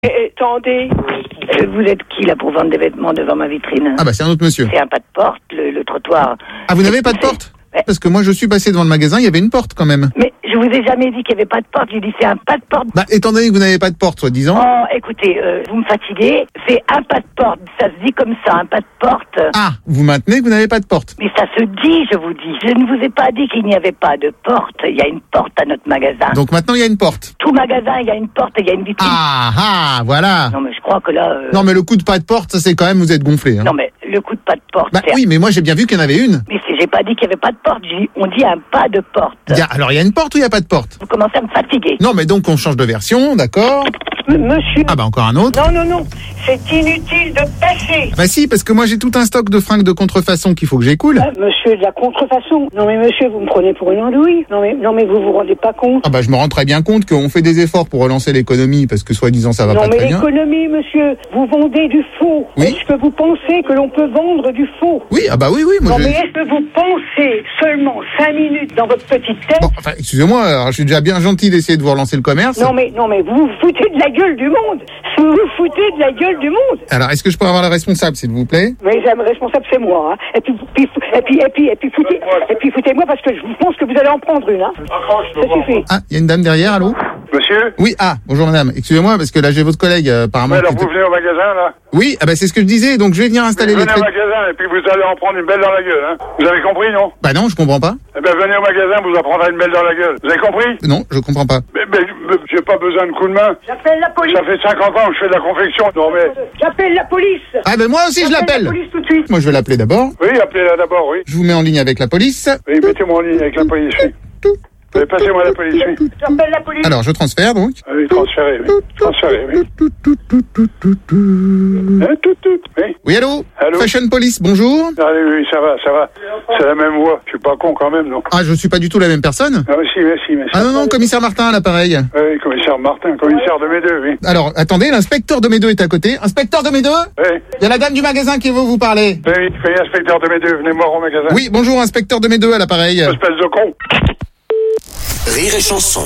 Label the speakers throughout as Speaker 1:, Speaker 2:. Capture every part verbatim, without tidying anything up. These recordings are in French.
Speaker 1: Eh, attendez, euh, vous êtes qui là pour vendre des vêtements devant ma vitrine?
Speaker 2: Ah bah c'est un autre monsieur.
Speaker 1: C'est un pas de porte, le, le trottoir.
Speaker 2: Ah, vous n'avez pas de porte?
Speaker 1: Ouais.
Speaker 2: Parce que moi je suis passé devant le magasin, il y avait une porte quand même.
Speaker 1: Mais je vous ai jamais dit qu'il n'y avait pas de porte, j'ai dit c'est un pas de porte.
Speaker 2: Bah étant donné que vous n'avez pas de porte, soi-disant.
Speaker 1: Oh, écoutez, euh, vous me fatiguez, c'est un pas de porte, ça se dit comme ça, un pas de porte.
Speaker 2: Ah, vous maintenez que vous n'avez pas de porte.
Speaker 1: Mais ça se dit, je vous dis. Je ne vous ai pas dit qu'il n'y avait pas de porte. Il y a une porte à notre magasin.
Speaker 2: Donc maintenant il y a une porte.
Speaker 1: Tout magasin, il y a une porte et il y a une vitrine.
Speaker 2: Ah ah, voilà.
Speaker 1: Non mais je crois que là... euh,
Speaker 2: Non mais le coup de pas de porte, ça c'est quand même, vous êtes gonflé. Hein.
Speaker 1: Non mais le coup de pas de porte,
Speaker 2: Bah
Speaker 1: c'est...
Speaker 2: oui, mais moi j'ai bien vu qu'il y en avait une.
Speaker 1: Mais si j'ai pas dit qu'il n'y avait pas de porte, j'ai dit, on dit un pas de porte.
Speaker 2: Il y a- alors il y a une porte ou il y a pas de porte?
Speaker 1: Vous commencez à me fatiguer.
Speaker 2: Non mais donc on change de version, d'accord?
Speaker 1: M- monsieur...
Speaker 2: Ah bah encore un autre.
Speaker 1: Non, non, non, c'est inutile de passer.
Speaker 2: Bah si, parce que moi j'ai tout un stock de fringues de contrefaçon qu'il faut que j'écoule.
Speaker 1: Ah, monsieur, de la contrefaçon. Non mais monsieur, vous me prenez pour une andouille. Non mais, non mais vous vous rendez pas compte.
Speaker 2: Ah bah je me rends très bien compte qu'on fait des efforts pour relancer l'économie parce que soi-disant ça va
Speaker 1: Non
Speaker 2: pas
Speaker 1: mais
Speaker 2: très bien.
Speaker 1: l'économie, monsieur, vous vendez du faux.
Speaker 2: Oui.
Speaker 1: Est-ce que vous pensez que l'on peut vendre du faux?
Speaker 2: Oui, ah bah oui, oui, moi
Speaker 1: Non
Speaker 2: je...
Speaker 1: mais est-ce que vous pensez seulement cinq minutes dans votre petite tête?
Speaker 2: Bon, enfin, excusez-moi, alors, je suis déjà bien gentil d'essayer de vous relancer le commerce.
Speaker 1: Non mais, non mais vous vous foutez de la gueule du monde. Vous vous foutez de la gueule du monde.
Speaker 2: Alors, est-ce que je peux avoir le responsable, s'il vous plaît?
Speaker 1: Mais le responsable c'est moi. Hein. Et puis, puis, et puis, et puis, et puis, foutez, et puis foutez-moi parce que je pense que vous allez en prendre une. Hein. Ça suffit.
Speaker 2: Ah, il y a une dame derrière, allô?
Speaker 3: Monsieur?
Speaker 2: Oui, ah, bonjour madame. Excusez-moi, parce que là j'ai votre collègue, euh, apparemment.
Speaker 3: Ouais, alors
Speaker 2: qui était-
Speaker 3: vous venez au magasin, là?
Speaker 2: Oui, ah bah c'est ce que je disais, donc je vais venir installer
Speaker 3: Vous
Speaker 2: les
Speaker 3: venez au
Speaker 2: trucs.
Speaker 3: magasin et puis vous allez en prendre une belle dans la gueule, hein? Vous avez compris, non?
Speaker 2: Bah non, je comprends pas.
Speaker 3: Eh ben, venez au magasin, vous en prendrez une belle dans la gueule. Vous avez compris?
Speaker 2: Non, je comprends pas.
Speaker 3: Mais, mais, mais j'ai pas besoin de coup de main.
Speaker 1: J'appelle la police.
Speaker 3: Ça fait cinquante ans que je fais de la confection. Non, mais...
Speaker 1: J'appelle la police.
Speaker 2: Ah ben moi aussi je
Speaker 1: J'appelle
Speaker 2: l'appelle.
Speaker 1: la police tout de suite.
Speaker 2: Moi je vais l'appeler d'abord.
Speaker 3: Oui, appelez-la d'abord, oui.
Speaker 2: Je vous mets en ligne avec la police.
Speaker 3: Oui, mettez-moi en ligne avec la police, oui. Oui, passez-moi la police, oui.
Speaker 1: J'appelle la police.
Speaker 2: Alors je transfère donc.
Speaker 3: Ah oui, transférez, oui. Transférez, oui. Hein, tout, tout, oui.
Speaker 2: Oui, allô?
Speaker 3: Allô?
Speaker 2: Fashion Police, bonjour.
Speaker 3: Allez, oui, ça va, ça va. C'est la même voix. Je suis pas con quand même, non?
Speaker 2: Ah, je suis pas du tout la même personne.
Speaker 3: Ah, mais si, mais si, mais si.
Speaker 2: Ah non, non, commissaire Martin à l'appareil.
Speaker 3: Oui, commissaire Martin, commissaire de mes deux, oui.
Speaker 2: Alors, attendez, l'inspecteur de mes deux est à côté. Inspecteur de mes deux?
Speaker 3: Oui,
Speaker 2: Il y a la dame du magasin qui veut vous parler.
Speaker 3: oui, oui, inspecteur de mes deux, venez me voir au magasin.
Speaker 2: Oui, bonjour, inspecteur de mes deux à l'appareil.
Speaker 3: Espèce de con.
Speaker 4: Rire et chanson.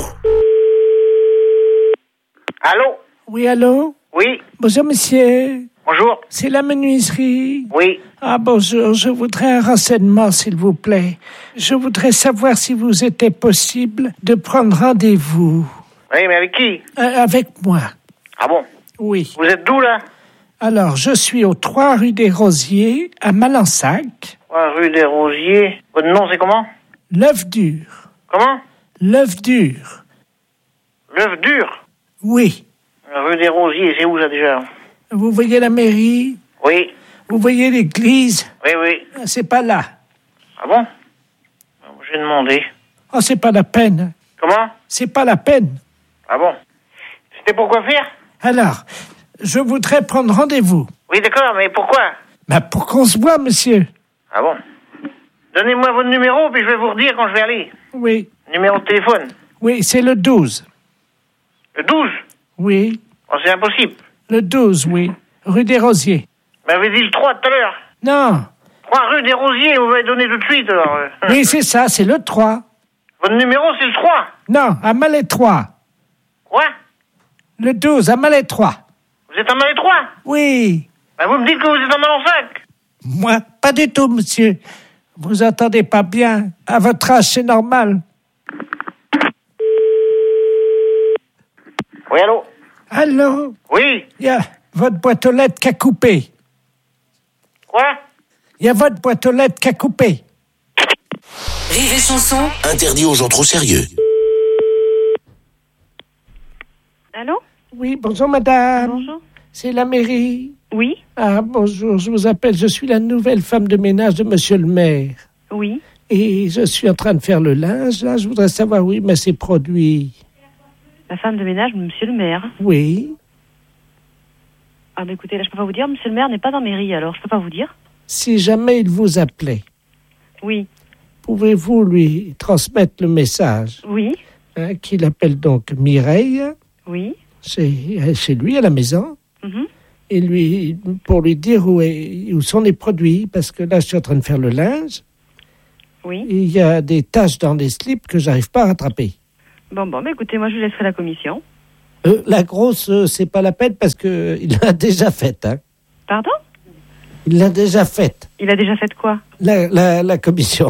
Speaker 5: Allô?
Speaker 6: Oui, allô?
Speaker 5: Oui,
Speaker 6: Bonjour, monsieur.
Speaker 5: bonjour.
Speaker 6: C'est la menuiserie.
Speaker 5: Oui,
Speaker 6: Ah, bonjour. Je voudrais un renseignement, s'il vous plaît. Je voudrais savoir si vous était possible de prendre rendez-vous
Speaker 5: oui, mais avec qui?
Speaker 6: euh, avec moi.
Speaker 5: Ah bon?
Speaker 6: Oui.
Speaker 5: Vous êtes d'où, là?
Speaker 6: Alors, je suis au trois rue des Rosiers, à Malensac.
Speaker 5: Ouais, rue des Rosiers. Votre nom, c'est comment?
Speaker 6: L'œuf dur.
Speaker 5: Comment?
Speaker 6: L'œuf dur.
Speaker 5: L'œuf dur.
Speaker 6: Oui.
Speaker 5: Rue des Rosiers, c'est où, ça, déjà?
Speaker 6: Vous voyez la mairie?
Speaker 5: Oui,
Speaker 6: Vous voyez l'église?
Speaker 5: oui, oui.
Speaker 6: C'est pas là.
Speaker 5: Ah bon? J'ai demandé.
Speaker 6: Oh, c'est pas la peine.
Speaker 5: Comment?
Speaker 6: C'est pas la peine.
Speaker 5: Ah bon? C'était pour quoi faire?
Speaker 6: Alors, je voudrais prendre rendez-vous.
Speaker 5: Oui, d'accord, mais pourquoi?
Speaker 6: Ben, pour qu'on se voit, monsieur.
Speaker 5: Ah bon? Donnez-moi votre numéro, puis je vais vous redire quand je vais aller.
Speaker 6: Oui.
Speaker 5: Numéro de téléphone.
Speaker 6: Oui, c'est le douze.
Speaker 5: Le douze?
Speaker 6: Oui.
Speaker 5: Oh, c'est impossible.
Speaker 6: Le douze, oui. Rue des Rosiers.
Speaker 5: Vous m'avez dit le trois tout à l'heure.
Speaker 6: Non.
Speaker 5: trois rue des Rosiers, vous m'avez donné tout de suite, alors. euh.
Speaker 6: Oui, c'est ça, c'est le trois.
Speaker 5: Votre numéro, c'est le trois.
Speaker 6: Non, à Malais trois.
Speaker 5: Quoi?
Speaker 6: Le douze, à Malais trois.
Speaker 5: Vous êtes en Malais trois?
Speaker 6: Oui.
Speaker 5: Ben, vous me dites que vous êtes en Malensac.
Speaker 6: Moi, pas du tout, monsieur. Vous entendez pas bien. À votre âge, c'est normal.
Speaker 5: Oui, allô?
Speaker 6: Allô?
Speaker 5: Oui.
Speaker 6: Il y a votre boîte aux lettres qui a coupé.
Speaker 5: Quoi?
Speaker 6: Il y a votre boîte aux lettres qui a coupé.
Speaker 4: Rire et chanson. Interdit aux gens trop sérieux.
Speaker 7: Allô?
Speaker 6: Oui, bonjour, madame.
Speaker 7: Bonjour.
Speaker 6: C'est la mairie.
Speaker 7: Oui?
Speaker 6: Ah, bonjour, je vous appelle. Je suis la nouvelle femme de ménage de monsieur le maire.
Speaker 7: Oui.
Speaker 6: Et je suis en train de faire le linge. Là, je voudrais savoir où il met ses produits.
Speaker 7: La femme de ménage, monsieur le maire.
Speaker 6: Oui.
Speaker 7: Ah bah écoutez, là je peux pas vous dire, monsieur le maire n'est pas dans mairie, alors je peux pas vous dire.
Speaker 6: Si jamais il vous appelait,
Speaker 7: Oui.
Speaker 6: pouvez-vous lui transmettre le message
Speaker 7: Oui.
Speaker 6: hein, qu'il appelle donc Mireille,
Speaker 7: Oui.
Speaker 6: c'est chez lui à la maison,
Speaker 7: Mhm.
Speaker 6: et lui pour lui dire où, est, où sont les produits, parce que là je suis en train de faire le linge,
Speaker 7: Oui.
Speaker 6: et il y a des taches dans les slips que j'arrive pas à rattraper.
Speaker 7: Bon, bon, bah écoutez, moi je lui laisserai la commission.
Speaker 6: Euh, la grosse, euh, c'est pas la peine parce que il l'a déjà faite. Hein.
Speaker 7: Pardon?
Speaker 6: Il l'a déjà faite.
Speaker 7: Il a déjà fait quoi?
Speaker 6: La, la, la commission.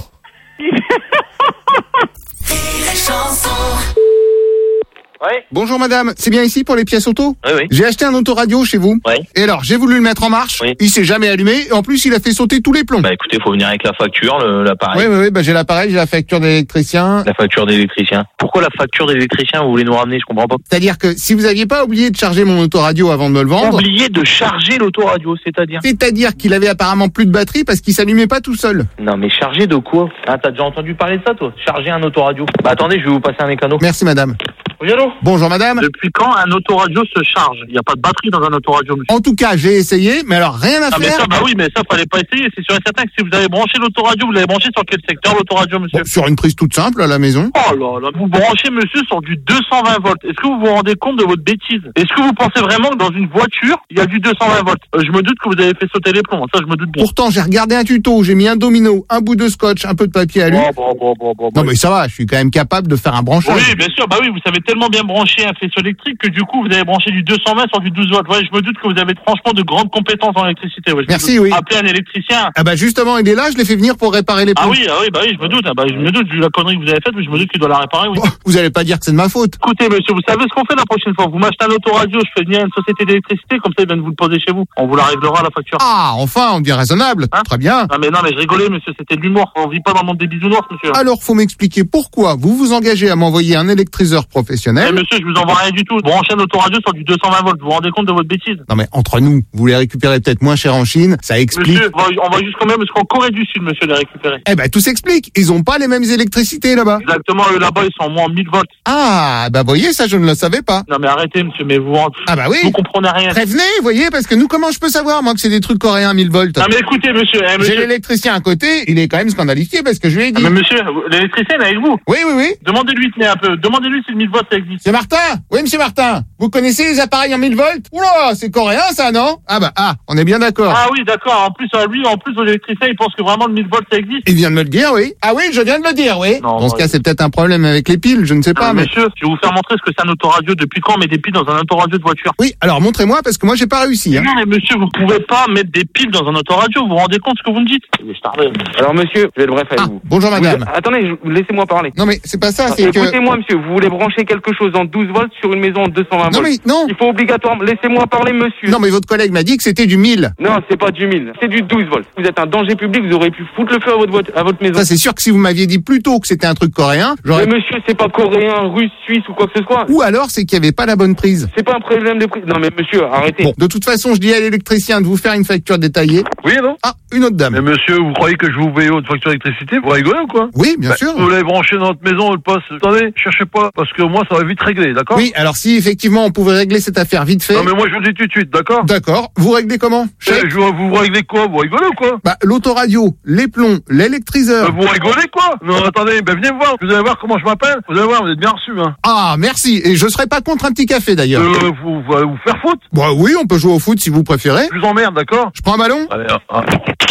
Speaker 5: Ouais.
Speaker 2: Bonjour madame, c'est bien ici pour les pièces auto?
Speaker 5: Oui, oui.
Speaker 2: J'ai acheté un autoradio chez vous.
Speaker 5: Oui.
Speaker 2: Et alors, j'ai voulu le mettre en marche.
Speaker 5: Oui.
Speaker 2: Il s'est jamais allumé. Et en plus, il a fait sauter tous les plombs.
Speaker 5: Bah écoutez, faut venir avec la facture, le- l'appareil.
Speaker 2: Oui, oui, oui, bah, j'ai l'appareil, j'ai la facture d'électricien.
Speaker 5: La facture d'électricien. Pourquoi la facture d'électricien, vous voulez nous ramener? Je comprends pas.
Speaker 2: C'est-à-dire que si vous aviez pas oublié de charger mon autoradio avant de me le vendre,
Speaker 5: Oubliez de charger l'autoradio, c'est-à-dire?
Speaker 2: c'est-à-dire qu'il avait apparemment plus de batterie parce qu'il s'allumait pas tout seul.
Speaker 5: Non mais charger de quoi? Ah, t'as déjà entendu parler de ça, toi? Charger un autoradio. Bah attendez, je vais vous passer un mécano.
Speaker 2: Merci madame.
Speaker 5: Oui, allô?
Speaker 2: Bonjour madame.
Speaker 5: Depuis quand un autoradio se charge? Il n'y a pas de batterie dans un autoradio, monsieur.
Speaker 2: En tout cas, j'ai essayé, mais alors rien à
Speaker 5: Ah mais
Speaker 2: faire.
Speaker 5: ça, bah oui, mais ça, fallait pas essayer. C'est sûr et certain que si vous avez branché l'autoradio, vous l'avez branché sur quel secteur, l'autoradio, monsieur?
Speaker 2: Bon, sur une prise toute simple à la maison.
Speaker 5: Oh là là, vous branchez, monsieur, sur du deux cent vingt volts. Est-ce que vous vous rendez compte de votre bêtise? Est-ce que vous pensez vraiment que dans une voiture, il y a du deux cent vingt volts? Euh, Je me doute que vous avez fait sauter les plombs. Ça, je me doute bien.
Speaker 2: Pourtant, j'ai regardé un tuto, j'ai mis un domino, un bout de scotch, un peu de papier alu.
Speaker 5: Bon, bon, bon, bon, bon,
Speaker 2: Non
Speaker 5: bon.
Speaker 2: mais ça va, je suis quand même capable de faire un branchage.
Speaker 5: Oui, bien sûr, bah oui, vous savez tellement bien brancher un faisceau électrique que du coup, vous avez branché du deux cent vingt sur du douze volts. Ouais, je me doute que vous avez franchement de grandes compétences en électricité. Ouais, je me
Speaker 2: Merci,
Speaker 5: doute.
Speaker 2: oui.
Speaker 5: Appelez un électricien.
Speaker 2: Ah bah justement, il est là, je l'ai fait venir pour réparer les
Speaker 5: Ah
Speaker 2: plombs.
Speaker 5: oui, ah oui, bah oui, je me doute. Ah bah, je me doute, vu la connerie que vous avez faite, mais je me doute qu'il doit la réparer, oui.
Speaker 2: Oh, vous allez pas dire que c'est de ma faute.
Speaker 5: Écoutez, monsieur, vous savez ce qu'on fait la prochaine fois? Vous m'achetez un autoradio, je fais venir une société d'électricité, comme ça, ils viennent vous le poser chez vous. On vous la réglera, la facture.
Speaker 2: Ah, enfin, on dit raisonnable.
Speaker 5: Hein
Speaker 2: Très bien.
Speaker 5: Ah mais non, mais je rigolais, monsieur, c'était de l'humour. On vit pas dans le monde des bisounours, monsieur.
Speaker 2: Alors, faut m'expliquer pourquoi vous vous engagez à m'envoyer un électriseur
Speaker 5: Eh,
Speaker 2: professionnel.
Speaker 5: monsieur, je vous envoie rien du tout. Branchez un autoradio sur du deux cent vingt volts. Vous vous rendez compte de votre bêtise?
Speaker 2: Non mais entre nous, vous les récupérez peut-être moins cher en Chine, ça explique.
Speaker 5: Monsieur, on va, on va juste quand même jusqu'en Corée du Sud, monsieur, les récupérer.
Speaker 2: Eh ben tout s'explique, ils ont pas les mêmes électricités là-bas.
Speaker 5: Exactement, eux là-bas, ils sont en moins mille volts.
Speaker 2: Ah, bah voyez, ça je ne le savais pas.
Speaker 5: Non mais arrêtez, monsieur, mais vous
Speaker 2: Ah bah oui.
Speaker 5: vous comprenez rien.
Speaker 2: Prévenez, voyez, parce que nous, comment je peux savoir, moi, que c'est des trucs coréens à mille volts?
Speaker 5: Non mais écoutez, monsieur, eh,
Speaker 2: J'ai
Speaker 5: monsieur.
Speaker 2: l'électricien à côté, il est quand même scandalifié parce que je lui ai
Speaker 5: Ah,
Speaker 2: dit.
Speaker 5: mais monsieur, l'électricien est avec vous.
Speaker 2: Oui, oui, oui.
Speaker 5: Demandez-lui, tenez un peu. Demandez-lui si le mille volts ça existe.
Speaker 2: C'est Martin? Oui, monsieur Martin. Vous connaissez les appareils en mille volts? Oula, c'est coréen ça, non? Ah bah, ah, on est bien d'accord.
Speaker 5: Ah oui, d'accord. En plus, euh, lui, en plus, l'électricien, il pense que vraiment le mille volts ça existe.
Speaker 2: Il vient de me le dire, oui. Ah oui, je viens de le dire, oui.
Speaker 5: Non,
Speaker 2: Dans ce
Speaker 5: ouais.
Speaker 2: cas, c'est peut-être un problème avec les piles, je ne sais pas,
Speaker 5: Ah,
Speaker 2: mais...
Speaker 5: monsieur, je vais vous faire montrer ce que c'est un autoradio. Depuis quand on met des piles dans un autoradio de voiture?
Speaker 2: Oui, alors montrez-moi, parce que moi, j'ai pas réussi, hein.
Speaker 5: Non mais monsieur, vous pouvez pas mettre des piles dans un autoradio. Vous vous rendez compte de ce que vous me dites? Je t'arrête.
Speaker 8: Alors monsieur, je vais être bref avec
Speaker 2: Ah,
Speaker 8: vous.
Speaker 2: bonjour madame.
Speaker 8: Vous- attendez, je- laissez-moi parler.
Speaker 2: Non mais c'est pas ça, c'est que...
Speaker 8: Écoutez-moi monsieur, vous voulez brancher quelque chose en douze volts sur une maison en deux cent vingt
Speaker 2: Non
Speaker 8: volts.
Speaker 2: mais, non.
Speaker 8: Il faut obligatoirement... Laissez-moi parler monsieur.
Speaker 2: Non mais votre collègue m'a dit que c'était du mille.
Speaker 8: Non, c'est pas du mille, c'est du douze volts. Vous êtes un danger public, vous aurez pu foutre le feu à votre, voit- à votre maison.
Speaker 2: Ça c'est sûr que si vous m'aviez dit plus tôt que c'était un truc coréen,
Speaker 8: Mais
Speaker 2: j'aurais...
Speaker 8: monsieur, c'est pas coréen, russe, suisse ou quoi que ce soit.
Speaker 2: Ou alors c'est qu'il y avait pas la bonne prise.
Speaker 8: C'est pas un problème de prix. Non mais monsieur, arrêtez.
Speaker 2: Bon, de toute façon, je dis à l'électricien de vous faire une facture détaillée.
Speaker 3: Oui, non?
Speaker 2: Ah, une autre dame.
Speaker 3: Mais monsieur, vous croyez que je vous paye votre facture d'électricité? Vous rigolez ou quoi?
Speaker 2: Oui, bien
Speaker 3: Bah,
Speaker 2: sûr.
Speaker 3: Vous l'avez branché dans notre maison, le poste. Attendez, cherchez pas, parce que moi, ça va vite régler, d'accord?
Speaker 2: Oui, alors si effectivement on pouvait régler cette affaire vite fait...
Speaker 3: Non, mais moi, je vous le dis tout de suite, d'accord?
Speaker 2: D'accord, vous réglez comment?
Speaker 3: Eh,
Speaker 2: Chèque?
Speaker 3: je- Vous réglez quoi? Vous rigolez ou quoi?
Speaker 2: Bah, l'autoradio, les plombs, l'électriseur.
Speaker 3: Euh, Vous rigolez quoi? Non, attendez, ben venez me voir. Vous allez voir comment je m'appelle. Vous allez voir, vous êtes bien reçu, hein.
Speaker 2: Ah, merci. Et je serais pas contre un petit café d'ailleurs.
Speaker 3: Euh, vous, vous allez vous faire foutre.
Speaker 2: Bah oui, on peut jouer au foot si vous préférez.
Speaker 3: Je vous emmerde, d'accord?
Speaker 2: Je prends un ballon?
Speaker 3: Allez, hein, hein.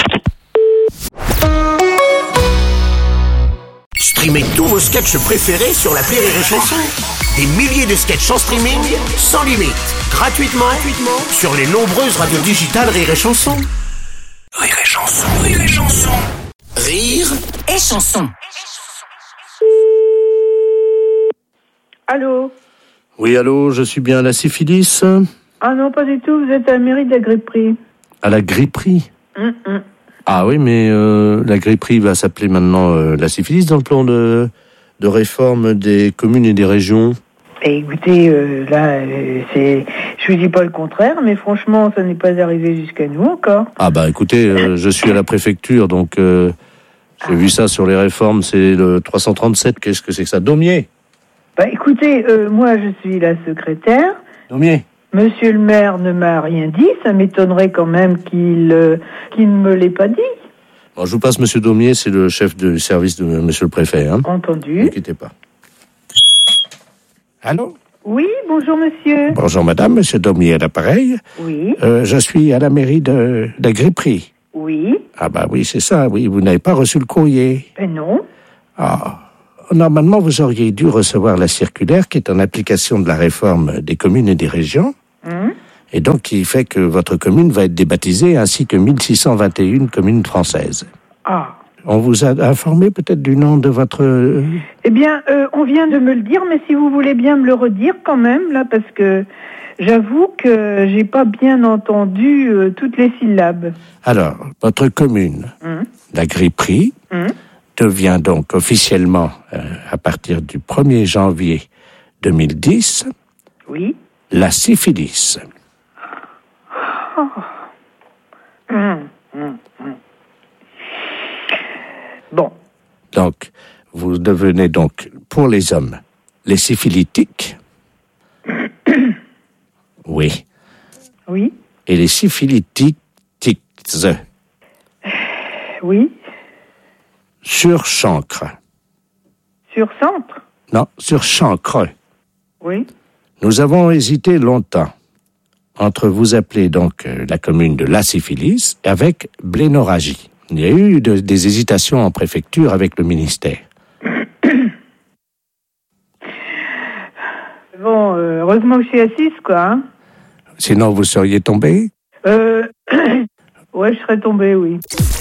Speaker 4: Streamez tous vos sketchs préférés sur l'appli Rire et Chanson. Des milliers de sketchs en streaming, sans limite, gratuitement, gratuitement sur les nombreuses radios digitales Rire et Chanson. Rire et Chanson, Rire et Chanson. Rire
Speaker 9: et Chanson.
Speaker 1: Allô?
Speaker 10: Oui, allô, je suis bien à la syphilis?
Speaker 1: Ah non, pas du tout, vous êtes à la mairie d'Agripperie.
Speaker 10: À la gripperie?
Speaker 1: Hum, hum.
Speaker 10: Ah oui, mais euh, la gripperie va s'appeler maintenant euh, la syphilis dans le plan de, de réforme des communes et des régions.
Speaker 1: Et écoutez, euh, là, euh, c'est, je vous dis pas le contraire, mais franchement, ça n'est pas arrivé jusqu'à nous encore.
Speaker 10: Ah bah écoutez, euh, je suis à la préfecture, donc euh, j'ai vu ça sur les réformes, c'est le trois cent trente-sept, qu'est-ce que c'est que ça? Daumier?
Speaker 1: Bah écoutez, euh, moi je suis la secrétaire.
Speaker 10: Daumier?
Speaker 1: Monsieur le maire ne m'a rien dit, ça m'étonnerait quand même qu'il, euh, qu'il ne me l'ait pas dit.
Speaker 10: Bon, je vous passe Monsieur Daumier, c'est le chef de service de Monsieur le préfet. Hein.
Speaker 1: Entendu.
Speaker 10: Ne quittez pas. Allô?
Speaker 1: Oui, bonjour monsieur.
Speaker 10: Bonjour madame, Monsieur Daumier à l'appareil.
Speaker 1: Oui,
Speaker 10: Euh, je suis à la mairie de, de la gripperie.
Speaker 1: oui,
Speaker 10: Ah bah oui, c'est ça, oui, vous n'avez pas reçu le courrier.
Speaker 1: ben non.
Speaker 10: Ah, normalement, vous auriez dû recevoir la circulaire qui est en application de la réforme des communes et des régions. Mmh. Et donc, qui fait que votre commune va être débaptisée, ainsi que mille six cent vingt et une communes françaises.
Speaker 9: Ah.
Speaker 10: On vous a informé peut-être du nom de votre...
Speaker 9: Eh bien, euh, on vient de me le dire, mais si vous voulez bien me le redire quand même, là, parce que j'avoue que j'ai pas bien entendu euh, toutes les syllabes.
Speaker 10: Alors, votre commune, mmh. la Gripperie, mmh. devient donc officiellement, euh, à partir du premier janvier deux mille dix,
Speaker 9: oui.
Speaker 10: la syphilis.
Speaker 9: Oh. Mmh, mmh, mmh. Bon.
Speaker 10: Donc, vous devenez donc, pour les hommes, les syphilitiques. Oui.
Speaker 9: Oui.
Speaker 10: Et les syphilitiques.
Speaker 9: Oui.
Speaker 10: Sur chancre.
Speaker 9: Sur centre?
Speaker 10: Non, sur chancre.
Speaker 9: Oui.
Speaker 10: Nous avons hésité longtemps entre vous appeler donc euh, la commune de la syphilis avec blénorragie. Il y a eu de, des hésitations en préfecture avec le ministère.
Speaker 9: Bon, euh, heureusement que je suis assise, quoi. Hein.
Speaker 10: Sinon, vous seriez tombé?
Speaker 9: Euh... ouais, je serais tombée, oui.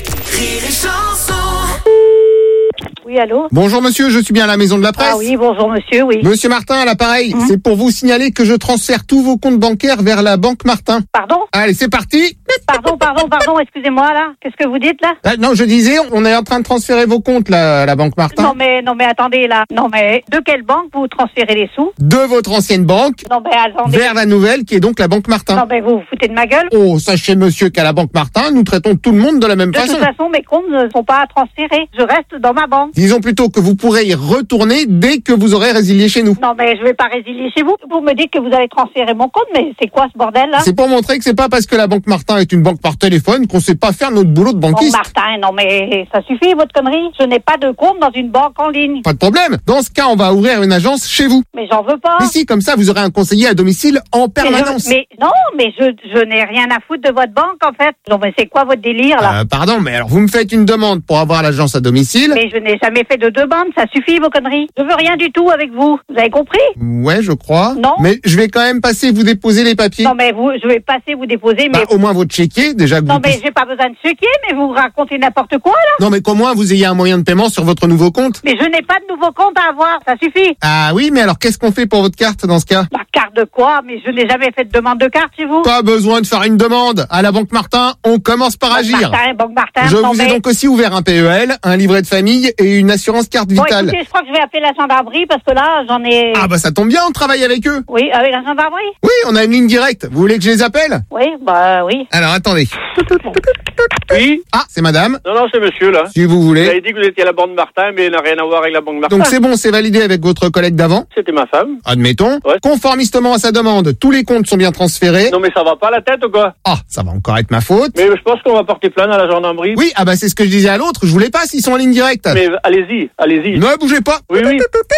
Speaker 1: Oui, allô?
Speaker 2: Bonjour monsieur, je suis bien à la maison de la presse.
Speaker 1: Ah oui, bonjour monsieur, oui.
Speaker 2: Monsieur Martin à l'appareil, mmh. c'est pour vous signaler que je transfère tous vos comptes bancaires vers la banque Martin.
Speaker 1: Pardon?
Speaker 2: Allez, c'est parti.
Speaker 1: Pardon, pardon, pardon, excusez-moi là. Qu'est-ce que vous dites là?
Speaker 2: Ah, non, je disais, on est en train de transférer vos comptes là, à la banque Martin.
Speaker 1: Non mais, non mais attendez là. Non mais, de quelle banque vous transférez les sous?
Speaker 2: De votre ancienne banque.
Speaker 1: Non mais attendez.
Speaker 2: Vers la nouvelle qui est donc la banque Martin.
Speaker 1: Non mais vous vous foutez de ma gueule?
Speaker 2: Oh, sachez monsieur qu'à la banque Martin, nous traitons tout le monde de la même
Speaker 1: de
Speaker 2: façon.
Speaker 1: De toute façon, mes comptes ne sont pas à transférer. Je reste dans ma banque.
Speaker 2: Disons plutôt que vous pourrez y retourner dès que vous aurez résilié chez nous.
Speaker 1: Non mais je vais pas résilier chez vous. Vous me dites que vous allez transférer mon compte, mais c'est quoi ce bordel là?
Speaker 2: C'est pour montrer que c'est pas parce que la banque Martin est une banque par téléphone qu'on sait pas faire notre boulot de banquiste.
Speaker 1: Bon, Martin, non mais ça suffit votre connerie. Je n'ai pas de compte dans une banque en ligne.
Speaker 2: Pas de problème. Dans ce cas, on va ouvrir une agence chez vous.
Speaker 1: Mais j'en veux pas.
Speaker 2: Mais si, comme ça, vous aurez un conseiller à domicile en permanence.
Speaker 1: Mais, je, mais non, mais je, je n'ai rien à foutre de votre banque en fait. Non mais c'est quoi votre délire là?
Speaker 2: euh, Pardon, mais alors vous me faites une demande pour avoir l'agence à domicile.
Speaker 1: Mais je n'ai jamais fait de demande, ça suffit vos conneries. Je veux rien du tout avec vous. Vous avez compris?
Speaker 2: Ouais, je crois.
Speaker 1: Non.
Speaker 2: Mais je vais quand même passer vous déposer les papiers.
Speaker 1: Non mais vous, je vais passer vous déposer. Mais
Speaker 2: bah, au moins votre chéquier, déjà que
Speaker 1: non
Speaker 2: vous
Speaker 1: mais
Speaker 2: puissiez...
Speaker 1: j'ai pas besoin de chéquier, mais vous racontez n'importe quoi là.
Speaker 2: Non mais qu'au moins vous ayez un moyen de paiement sur votre nouveau compte.
Speaker 1: Mais je n'ai pas de nouveau compte à avoir, ça suffit.
Speaker 2: Ah oui, mais alors qu'est-ce qu'on fait pour votre carte dans ce cas?
Speaker 1: La carte de quoi? Mais je n'ai jamais fait de demande de carte chez vous.
Speaker 2: Pas besoin de faire une demande. À la Banque Martin, on commence par
Speaker 1: Banque
Speaker 2: agir.
Speaker 1: Martin, Banque Martin,
Speaker 2: je
Speaker 1: non,
Speaker 2: vous ai
Speaker 1: mais...
Speaker 2: donc aussi ouvert un P E L, un livret de famille et une assurance carte vitale.
Speaker 1: Bon, écoutez, je crois que je vais appeler la gendarmerie parce que là, j'en ai...
Speaker 2: Ah bah ça tombe bien, on travaille avec eux.
Speaker 1: Oui, avec la gendarmerie?
Speaker 2: Oui, on a une ligne directe. Vous voulez que je les appelle?
Speaker 1: Oui, bah oui.
Speaker 2: Alors attendez.
Speaker 3: Oui.
Speaker 2: Ah, c'est madame.
Speaker 3: Non, non, c'est monsieur, là.
Speaker 2: Si vous voulez.
Speaker 3: Vous avez dit que vous étiez à la banque Martin, mais il n'a rien à voir avec la banque Martin.
Speaker 2: Donc c'est bon, c'est validé avec votre collègue d'avant.
Speaker 3: C'était ma femme.
Speaker 2: Admettons.
Speaker 3: Ouais.
Speaker 2: Conformistement à sa demande, tous les comptes sont bien transférés.
Speaker 3: Non, mais ça va pas la tête ou quoi?
Speaker 2: Ah, ça va encore être ma faute.
Speaker 3: Mais je pense qu'on va porter plainte à la gendarmerie.
Speaker 2: Oui, ah bah c'est ce que je disais à l'autre, je voulais pas s'ils sont en ligne directe.
Speaker 3: Mais allez-y, allez-y.
Speaker 2: Ne bougez pas.
Speaker 3: Oui, oui.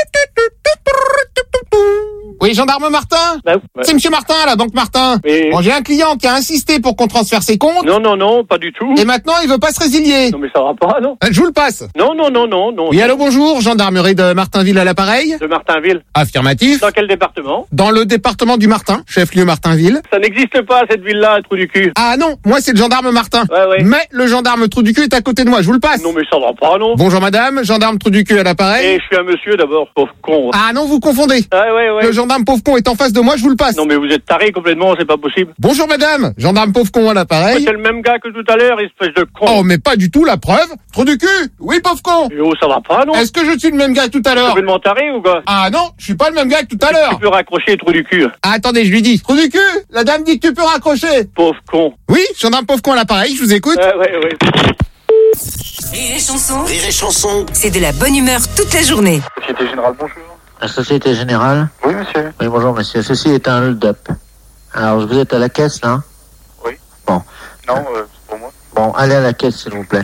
Speaker 2: Oui, gendarme Martin.
Speaker 3: Ben, ben.
Speaker 2: C'est monsieur Martin, à la banque Martin.
Speaker 3: Mais...
Speaker 2: Bon, j'ai un client qui a insisté pour qu'on transfère ses comptes.
Speaker 3: Non, non, non, pas du tout.
Speaker 2: Et maintenant, il veut pas se résilier.
Speaker 3: Non, mais ça va pas, non.
Speaker 2: Je vous le passe.
Speaker 3: Non, non, non, non, non.
Speaker 2: Oui, allô, bonjour, gendarmerie de Martinville à l'appareil.
Speaker 3: De Martinville.
Speaker 2: Affirmatif.
Speaker 3: Dans quel département?
Speaker 2: Dans le département du Martin, chef-lieu Martinville.
Speaker 3: Ça n'existe pas, cette ville-là, trou du cul.
Speaker 2: Ah non, moi c'est le gendarme Martin.
Speaker 3: Ouais, ouais.
Speaker 2: Mais le gendarme trou du cul est à côté de moi, je vous le passe.
Speaker 3: Non, mais ça va pas, non.
Speaker 2: Bonjour madame, gendarme trou du cul à l'appareil.
Speaker 3: Et je suis un monsieur d'abord, pauvre con.
Speaker 2: Ah non, vous confondez.
Speaker 3: Ouais, ouais, ouais.
Speaker 2: Le gendarme pauvre con est en face de moi, je vous le passe.
Speaker 3: Non, mais vous êtes taré complètement, c'est pas possible.
Speaker 2: Bonjour madame, gendarme pauvre con à l'appareil.
Speaker 3: C'est le même gars que tout à l'heure, espèce de con.
Speaker 2: Oh, mais pas du tout, la preuve. Trou du cul. Oui, pauvre con.
Speaker 3: Et oh, ça va pas, non.
Speaker 2: Est-ce que je suis le même gars que tout à l'heure?
Speaker 3: Complètement taré ou quoi?
Speaker 2: Ah non, je suis pas le même gars que tout à l'heure.
Speaker 3: Tu peux raccrocher, trou du cul.
Speaker 2: Ah, attendez, je lui dis. Trou du cul, la dame dit que tu peux raccrocher.
Speaker 3: Pauvre con.
Speaker 2: Oui, gendarme pauvre con à l'appareil, je vous écoute.
Speaker 3: Ouais, ouais, ouais.
Speaker 4: Rire et chanson. Rire et chanson.
Speaker 11: C'est de la bonne humeur toute la journée.
Speaker 3: Société Générale, bonjour.
Speaker 10: La Société Générale?
Speaker 3: Oui, monsieur.
Speaker 10: Oui, bonjour, monsieur. Ceci est un hold-up. Alors, vous êtes à la caisse, là?
Speaker 3: Oui.
Speaker 10: Bon.
Speaker 3: Non, euh, c'est pour moi.
Speaker 10: Bon, allez à la caisse, s'il vous plaît.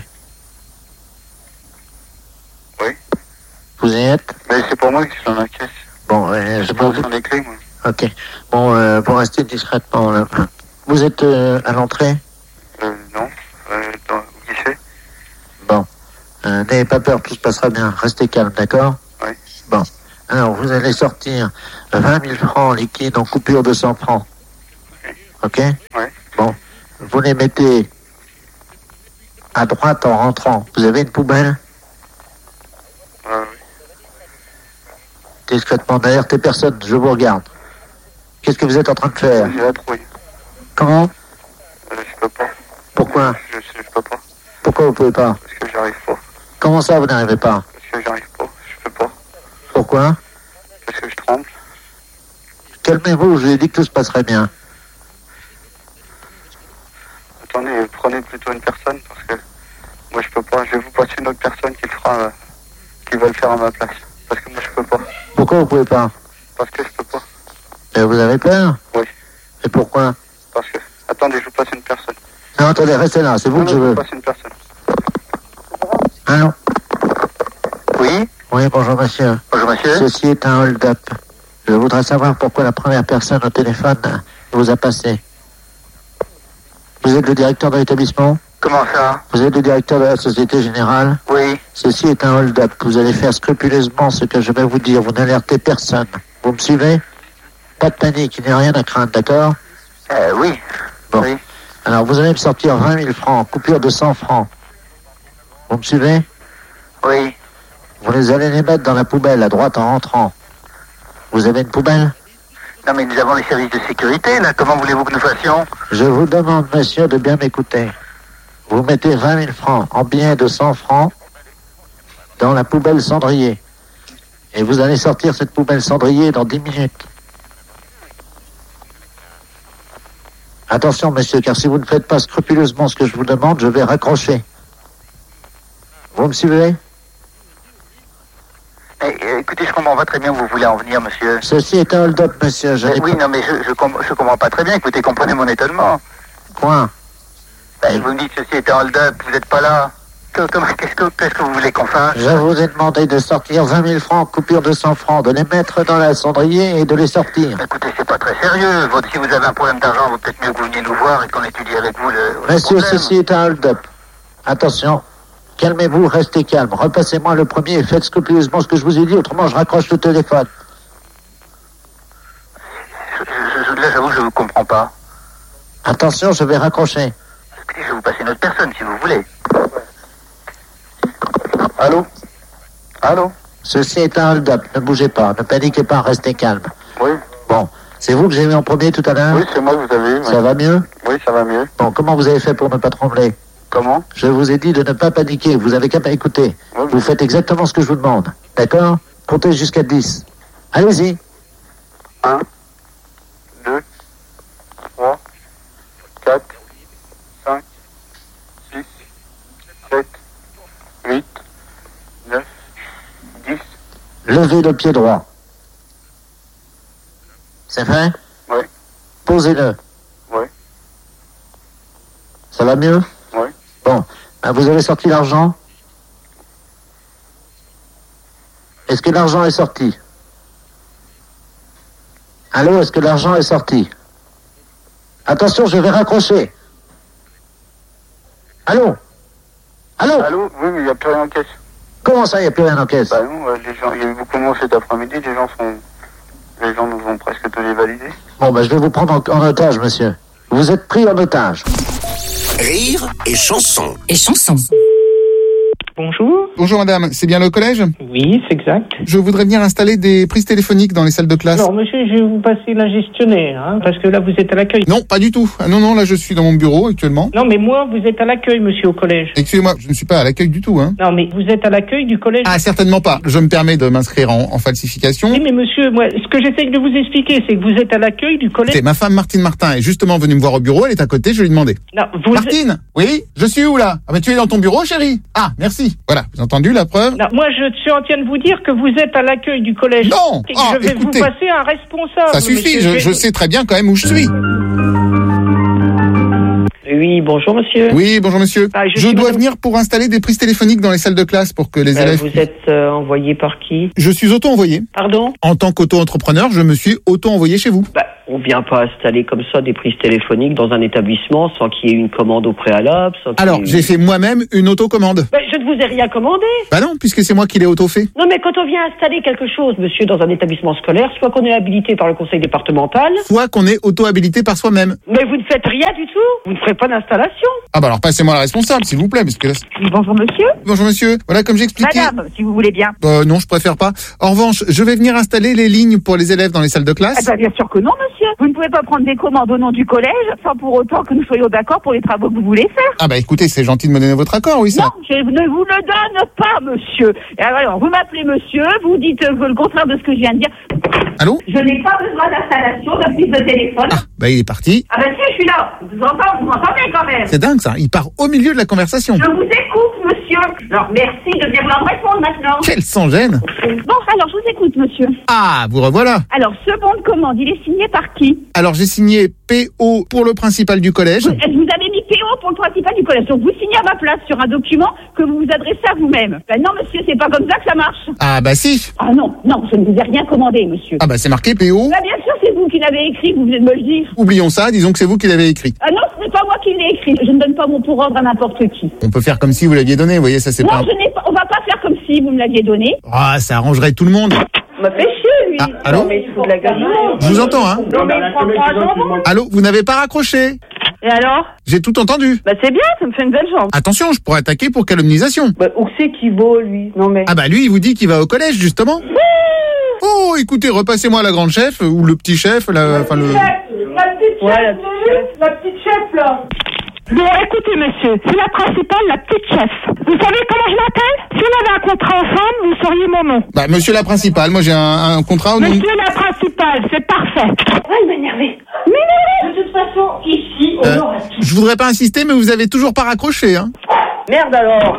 Speaker 3: Oui.
Speaker 10: Vous y êtes?
Speaker 3: Mais c'est pour moi qui suis dans la caisse.
Speaker 10: Bon, euh,
Speaker 3: je pense les clés, moi.
Speaker 10: Ok. Bon, euh, pour rester discrètement, là. Vous êtes euh, à l'entrée?
Speaker 3: Euh, non. Euh, dans le guichet.
Speaker 10: Bon. Euh, n'ayez pas peur, tout se passera bien. Restez calme, d'accord?
Speaker 3: Oui.
Speaker 12: Bon. Alors, vous allez sortir vingt mille francs liquides en coupure de cent francs. Ok?
Speaker 13: Oui.
Speaker 12: Bon. Vous les mettez à droite en rentrant. Vous avez une poubelle?
Speaker 13: Euh, oui.
Speaker 12: Discrètement, derrière tes personnes, je vous regarde. Qu'est-ce que vous êtes en train de faire?
Speaker 13: J'ai la trouille.
Speaker 12: Comment?
Speaker 13: Euh, je peux pas.
Speaker 12: Pourquoi?
Speaker 13: Je, je, je peux pas.
Speaker 12: Pourquoi vous pouvez pas?
Speaker 13: Parce que j'arrive pas.
Speaker 12: Comment ça, vous n'arrivez pas?
Speaker 13: Parce que j'arrive pas. Je peux pas.
Speaker 12: Pourquoi?
Speaker 13: Parce que je tremble.
Speaker 12: Calmez-vous, je vous ai dit que tout se passerait bien.
Speaker 13: Attendez, prenez plutôt une personne parce que moi je peux pas. Je vais vous passer une autre personne qui le fera, euh, qui va le faire à ma place. Parce que moi je peux pas.
Speaker 12: Pourquoi vous pouvez pas?
Speaker 13: Parce que je peux pas.
Speaker 12: Et vous avez peur?
Speaker 13: Oui.
Speaker 12: Et pourquoi?
Speaker 13: Parce que. Attendez, je vous passe une personne.
Speaker 12: Non, attendez, restez là, c'est vous
Speaker 13: non,
Speaker 12: que
Speaker 13: non,
Speaker 12: je veux.
Speaker 13: Je vous passe une personne.
Speaker 12: Allô?
Speaker 13: Oui?
Speaker 12: Oui, bonjour monsieur.
Speaker 13: Bonjour monsieur.
Speaker 12: Ceci est un hold-up. Je voudrais savoir pourquoi la première personne au téléphone vous a passé. Vous êtes le directeur de l'établissement?
Speaker 13: Comment ça?
Speaker 12: Vous êtes le directeur de la Société Générale?
Speaker 13: Oui.
Speaker 12: Ceci est un hold-up. Vous allez faire scrupuleusement ce que je vais vous dire. Vous n'alertez personne. Vous me suivez? Pas de panique, il n'y a rien à craindre, d'accord?
Speaker 13: Euh, oui.
Speaker 12: Bon.
Speaker 13: Oui.
Speaker 12: Alors, vous allez me sortir vingt mille francs, coupure de cent francs. Vous me suivez?
Speaker 13: Oui.
Speaker 12: Vous les allez les mettre dans la poubelle, à droite en rentrant. Vous avez une poubelle?
Speaker 13: Non mais nous avons les services de sécurité, là. Comment voulez-vous que nous fassions?
Speaker 12: Je vous demande, monsieur, de bien m'écouter. Vous mettez vingt mille francs en billets de cent francs dans la poubelle cendrier. Et vous allez sortir cette poubelle cendrier dans dix minutes. Attention, monsieur, car si vous ne faites pas scrupuleusement ce que je vous demande, je vais raccrocher. Vous me suivez?
Speaker 13: Eh, eh, écoutez, je comprends pas très bien où vous voulez en venir, monsieur.
Speaker 12: Ceci est un hold-up, monsieur. Je
Speaker 13: Eh,
Speaker 12: n'ai
Speaker 13: oui,
Speaker 12: pas...
Speaker 13: non, mais je, je, com- je comprends pas très bien. Écoutez, comprenez mon étonnement.
Speaker 12: Point.
Speaker 13: Ben, vous me dites ceci est un hold-up, vous n'êtes pas là. Que- comment- Qu'est-ce que, qu'est-ce que vous voulez qu'on fasse?
Speaker 12: Je vous ai demandé de sortir vingt mille francs, coupure de cent francs, de les mettre dans la cendrier et de les sortir.
Speaker 13: Écoutez, c'est pas très sérieux. Votre- si vous avez un problème d'argent, vaut peut-être mieux que vous veniez nous voir et qu'on étudie avec vous le, le
Speaker 12: Monsieur,
Speaker 13: problème.
Speaker 12: ceci est un hold-up. Attention. Calmez-vous, restez calme. Repassez-moi le premier et faites scrupuleusement ce que je vous ai dit, autrement je raccroche le téléphone.
Speaker 13: Je, je, je- là, j'avoue que je vous comprends pas.
Speaker 12: Attention, je vais raccrocher.
Speaker 13: Écoutez, je vais vous passer une autre personne, si vous voulez. Allô? Allô?
Speaker 12: Ceci est un hold-up. Ne bougez pas, ne paniquez pas, restez calme.
Speaker 13: Oui.
Speaker 12: Bon, c'est vous que j'ai vu en premier tout à l'heure?
Speaker 13: Oui, c'est moi que vous avez eu.
Speaker 12: Ça
Speaker 13: oui.
Speaker 12: va mieux?
Speaker 13: Oui, ça va mieux.
Speaker 12: Bon, comment vous avez fait pour ne pas trembler?
Speaker 13: Comment?
Speaker 12: Je vous ai dit de ne pas paniquer, vous avez qu'à m'écouter.
Speaker 13: Oui,
Speaker 12: Vous faites exactement ce que je vous demande. D'accord? Comptez jusqu'à dix. Allez-y.
Speaker 13: un, deux, trois, quatre, cinq, six, sept, huit, neuf, dix.
Speaker 12: Levez le pied droit. C'est fait?
Speaker 13: Oui.
Speaker 12: Posez-le.
Speaker 13: Oui.
Speaker 12: Ça va mieux?
Speaker 13: Oui.
Speaker 12: Bon, ben vous avez sorti l'argent? Est-ce que l'argent est sorti? Allô, est-ce que l'argent est sorti? Attention, je vais raccrocher. Allô? Allô?
Speaker 13: Allô? Oui, mais il n'y a plus rien en caisse.
Speaker 12: Comment ça, il n'y a plus rien en caisse?
Speaker 13: Bah non, euh, les gens, il y a eu beaucoup de monde cet après-midi, les gens sont... Les gens nous ont presque tous les validés.
Speaker 12: Bon, ben je vais vous prendre en, en otage, monsieur. Vous êtes pris en otage.
Speaker 4: Rire et chanson.
Speaker 11: Et chanson.
Speaker 14: Bonjour.
Speaker 2: Bonjour madame, c'est bien le collège?
Speaker 14: Oui, c'est exact.
Speaker 2: Je voudrais venir installer des prises téléphoniques dans les salles de classe.
Speaker 14: Alors, monsieur, je vais vous passer la gestionnaire, hein, parce que là, vous êtes à l'accueil.
Speaker 2: Non, pas du tout. Ah non, non, là je suis dans mon bureau actuellement.
Speaker 14: Non, mais moi, vous êtes à l'accueil, monsieur, au collège.
Speaker 2: Excusez-moi, je ne suis pas à l'accueil du tout, hein.
Speaker 14: Non, mais vous êtes à l'accueil du collège.
Speaker 2: Ah, certainement pas. Je me permets de m'inscrire en, en falsification.
Speaker 14: Oui, mais monsieur, moi, ce que j'essaye de vous expliquer, c'est que vous êtes à l'accueil du collège.
Speaker 2: C'est ma femme Martine Martin est justement venue me voir au bureau, elle est à côté, je lui ai demandé.
Speaker 14: Non, vous...
Speaker 2: Martine, oui, je suis où là? Ah ben tu es dans ton bureau, chérie. Ah, merci. Voilà, vous avez entendu la preuve?
Speaker 14: Non, moi, je suis en train de vous dire que vous êtes à l'accueil du collège.
Speaker 2: Non.
Speaker 14: Et que
Speaker 2: Ah,
Speaker 14: je vais
Speaker 2: écoutez,
Speaker 14: vous passer un responsable.
Speaker 2: Ça suffit,
Speaker 14: monsieur.
Speaker 2: je, je sais très bien quand même où je suis.
Speaker 14: Oui, bonjour, monsieur.
Speaker 2: Oui, bonjour monsieur.
Speaker 14: Ah, je
Speaker 2: je
Speaker 14: suis
Speaker 2: dois
Speaker 14: madame-
Speaker 2: venir pour installer des prises téléphoniques dans les salles de classe pour que les
Speaker 14: Euh,
Speaker 2: élèves...
Speaker 14: vous êtes euh, envoyé par qui?
Speaker 2: Je suis auto-envoyé.
Speaker 14: Pardon?
Speaker 2: En tant qu'auto-entrepreneur, je me suis auto-envoyé chez vous.
Speaker 14: Bah,
Speaker 15: On vient pas installer comme ça des prises téléphoniques dans un établissement sans qu'il y ait une commande au préalable. Sans
Speaker 2: Alors,
Speaker 15: ait...
Speaker 2: j'ai fait moi-même une autocommande.
Speaker 7: Ben, je ne vous ai rien commandé.
Speaker 2: Bah non, puisque c'est moi qui l'ai auto-fait.
Speaker 7: Non, mais quand on vient installer quelque chose, monsieur, dans un établissement scolaire, soit qu'on est habilité par le conseil départemental,
Speaker 2: soit qu'on est auto-habilité par soi-même.
Speaker 7: Mais vous ne faites rien du tout. Vous ne ferez pas d'installation.
Speaker 2: Ah bah alors passez-moi la responsable, s'il vous plaît, parce que là...
Speaker 1: Bonjour monsieur.
Speaker 2: Bonjour monsieur. Voilà, comme j'expliquais...
Speaker 1: Madame, si vous voulez bien.
Speaker 2: Euh, non, je préfère pas. En revanche, je vais venir installer les lignes pour les élèves dans les salles de classe.
Speaker 1: Eh ben, bien sûr que non, monsieur. Vous ne pouvez pas prendre des commandes au nom du collège sans pour autant que nous soyons d'accord pour les travaux que vous voulez faire.
Speaker 2: Ah bah écoutez, c'est gentil de me donner votre accord, oui, ça.
Speaker 1: Non, je ne vous le donne pas, monsieur. Et alors, vous m'appelez monsieur, vous dites euh, le contraire de ce que je viens de dire.
Speaker 2: Allô?
Speaker 1: Je n'ai pas besoin d'installation de prise de téléphone.
Speaker 2: Ah, bah il est parti.
Speaker 1: Ah ben si, je suis là. Je vous entends, vous m'entendez quand même.
Speaker 2: C'est dingue ça, il part au milieu de la conversation.
Speaker 1: Je vous écoute, monsieur. Alors, merci de bien vouloir me répondre maintenant.
Speaker 2: Quel sans-gêne.
Speaker 1: Bon, alors, je vous écoute, monsieur.
Speaker 2: Ah, vous revoilà.
Speaker 1: Alors, ce bon de commande, il est signé par qui?
Speaker 2: Alors, j'ai signé P O pour le principal du collège.
Speaker 1: Vous, vous avez mis P O pour le principal du collège. Donc, vous signez à ma place sur un document que vous vous adressez à vous-même. Ben non, monsieur, c'est pas comme ça que ça marche.
Speaker 2: Ah bah si.
Speaker 1: Ah non, non, je ne vous ai rien commandé, monsieur.
Speaker 2: Ah bah c'est marqué P O.
Speaker 1: Bah bien sûr, c'est vous qui l'avez écrit, vous venez de me le dire.
Speaker 2: Oublions ça, disons que c'est vous qui l'avez écrit.
Speaker 1: Ah non, ce n'est pas moi qui l'ai écrit. Je ne donne pas mon pour ordre à n'importe qui.
Speaker 2: On peut faire comme si vous l'aviez donné, vous voyez, ça c'est
Speaker 1: non,
Speaker 2: pas...
Speaker 1: Non, je n'ai pas, on va pas faire comme si vous me l'aviez donné.
Speaker 2: Ah, ça arrangerait tout le monde.
Speaker 1: Il m'a fait chier, lui.
Speaker 2: Ah, allô?
Speaker 1: Non, mais il fout de la gueule.
Speaker 2: Je vous entends, hein.
Speaker 1: Non, mais il prend pas un
Speaker 2: Allô, vous n'avez pas raccroché?
Speaker 1: Et alors?
Speaker 2: J'ai tout entendu.
Speaker 1: Bah c'est bien, ça me fait une belle jambe.
Speaker 2: Attention, je pourrais attaquer pour calomnisation.
Speaker 1: Bah où c'est qu'il va, lui? Non mais...
Speaker 2: Ah bah lui, il vous dit qu'il va au collège, justement. Oh, écoutez, repassez-moi la grande chef, ou le petit chef, la... Enfin, le...
Speaker 1: La petite chef, ouais, la petite chef, la petite chef, là.
Speaker 16: Bon, écoutez, monsieur, c'est la principale, la petite chef. Vous savez comment je m'appelle? Si on avait un contrat ensemble, vous sauriez mon nom.
Speaker 2: Bah, monsieur la principale, moi j'ai un, un contrat au nom...
Speaker 16: Monsieur la principale, c'est parfait.
Speaker 1: Ah, il m'a énervé. Mais de toute façon, ici, on
Speaker 2: euh,
Speaker 1: aura tout.
Speaker 2: Je voudrais pas insister, mais vous avez toujours pas raccroché, hein.
Speaker 1: Merde alors.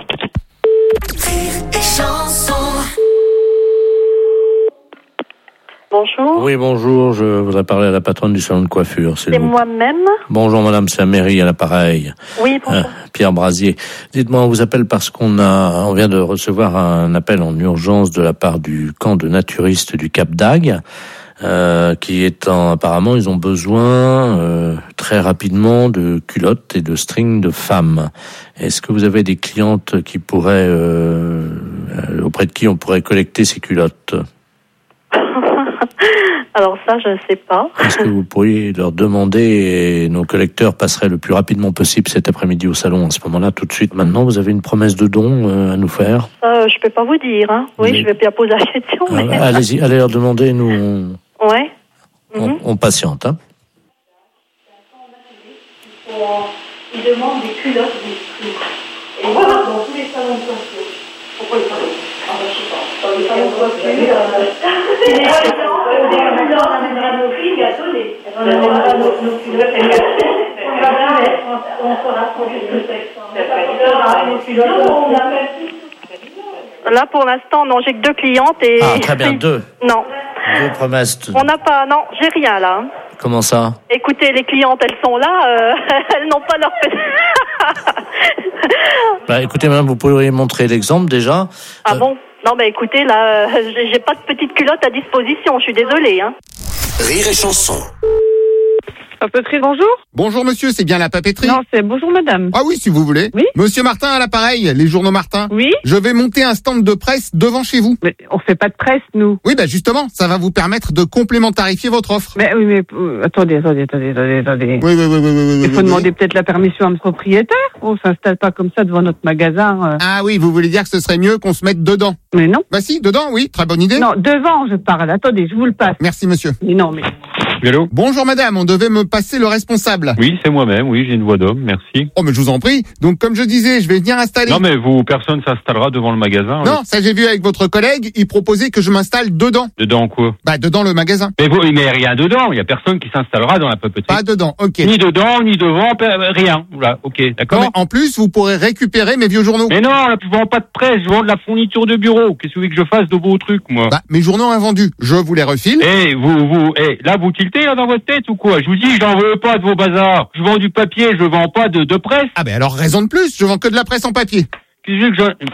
Speaker 17: Bonjour.
Speaker 10: Oui, bonjour, je voudrais parler à la patronne du salon de coiffure.
Speaker 17: C'est moi-même.
Speaker 10: Bonjour madame, c'est Améry à l'appareil.
Speaker 17: Oui, bonjour.
Speaker 10: Euh, Pierre Brasier. Dites-moi, on vous appelle parce qu'on a, on vient de recevoir un appel en urgence de la part du camp de naturistes du Cap d'Agde, euh, qui étant, apparemment, ils ont besoin, euh, très rapidement de culottes et de strings de femmes. Est-ce que vous avez des clientes qui pourraient, euh, auprès de qui on pourrait collecter ces culottes?
Speaker 17: Alors ça, je ne sais pas.
Speaker 10: Est-ce que vous pourriez leur demander et nos collecteurs passeraient le plus rapidement possible cet après-midi au salon à ce moment-là, tout de suite. Maintenant, vous avez une promesse de don euh, à nous faire?
Speaker 17: Ça, je peux pas vous dire. Hein. Oui, mais... je vais bien poser la question.
Speaker 10: Ah,
Speaker 17: mais...
Speaker 10: Allez-y, allez leur demander, nous on,
Speaker 17: ouais.
Speaker 10: on, mm-hmm. on patiente. Hein.
Speaker 17: Ils demandent des culottes, des strings. Et voilà, dans tous les salons de coiffure. Pourquoi ils parlent? Ah ben, je sais pas. Dans les salons de coiffure, c'est des gens, on amènera nos filles gâtonnées. On amènera nos culottes gâtonnées. On se rapproche de ce texte. Là, pour l'instant, non, j'ai que deux clientes et...
Speaker 10: Ah, très bien, deux.
Speaker 17: Non.
Speaker 10: Deux promesses.
Speaker 17: On n'a pas, non, j'ai rien là.
Speaker 10: Comment ça?
Speaker 17: Écoutez, les clientes, elles sont là, euh, elles n'ont pas leur...
Speaker 10: Bah, écoutez, madame, vous pourriez montrer l'exemple déjà.
Speaker 17: Ah euh... bon? Non, mais écoutez, là, j'ai pas de petite culotte à disposition, je suis désolée, hein.
Speaker 4: Rire et chanson.
Speaker 18: Papeterie, bonjour.
Speaker 2: Bonjour monsieur, c'est bien la papeterie?
Speaker 18: Non, c'est bonjour madame.
Speaker 2: Ah oui, si vous voulez.
Speaker 18: Oui.
Speaker 2: Monsieur Martin à l'appareil, les journaux Martin.
Speaker 18: Oui.
Speaker 2: Je vais monter un stand de presse devant chez vous.
Speaker 18: Mais on fait pas de presse, nous.
Speaker 2: Oui, bah justement, ça va vous permettre de complémentarifier votre offre.
Speaker 18: Mais oui, mais euh, attendez, attendez, attendez, attendez, attendez.
Speaker 2: Oui, oui, oui, oui, oui.
Speaker 18: Il faut
Speaker 2: oui,
Speaker 18: demander
Speaker 2: oui.
Speaker 18: peut-être la permission à notre propriétaire. On s'installe pas comme ça devant notre magasin. Euh...
Speaker 2: Ah oui, vous voulez dire que ce serait mieux qu'on se mette dedans?
Speaker 18: Mais non.
Speaker 2: Bah si, dedans, oui, très bonne idée.
Speaker 18: Non, devant, je parle. Attendez, je vous le passe.
Speaker 2: Merci monsieur.
Speaker 18: Mais non, mais...
Speaker 3: Allô?
Speaker 2: Bonjour madame, on devait me passer le responsable.
Speaker 3: Oui, c'est moi-même, oui, j'ai une voix d'homme, merci.
Speaker 2: Oh mais je vous en prie. Donc comme je disais, je vais venir installer...
Speaker 3: Non mais vous, personne s'installera devant le magasin.
Speaker 2: Non,
Speaker 3: oui.
Speaker 2: ça j'ai vu avec votre collègue, il proposait que je m'installe dedans.
Speaker 3: Dedans quoi?
Speaker 2: Bah dedans le magasin.
Speaker 3: Mais vous, mais rien dedans, il y a personne qui s'installera dans la papeterie.
Speaker 2: Pas dedans, ok.
Speaker 3: Ni dedans, ni devant, rien. Voilà, ok, d'accord.
Speaker 2: En plus, vous pourrez récupérer mes vieux journaux.
Speaker 3: Mais non, là, je vends pas de presse, je vends de la fourniture de bureau. Qu'est-ce que vous voulez que je fasse de vos trucs, moi?
Speaker 2: Bah, mes journaux invendus, je vous les refile.
Speaker 3: Eh, vous, vous, eh, là, vous tiltez, là, dans votre tête ou quoi? Je vous dis, j'en veux pas de vos bazars. Je vends du papier, je vends pas de, de presse.
Speaker 2: Ah ben alors, raison de plus, je vends que de la presse en papier.
Speaker 3: Qu'est-ce que je...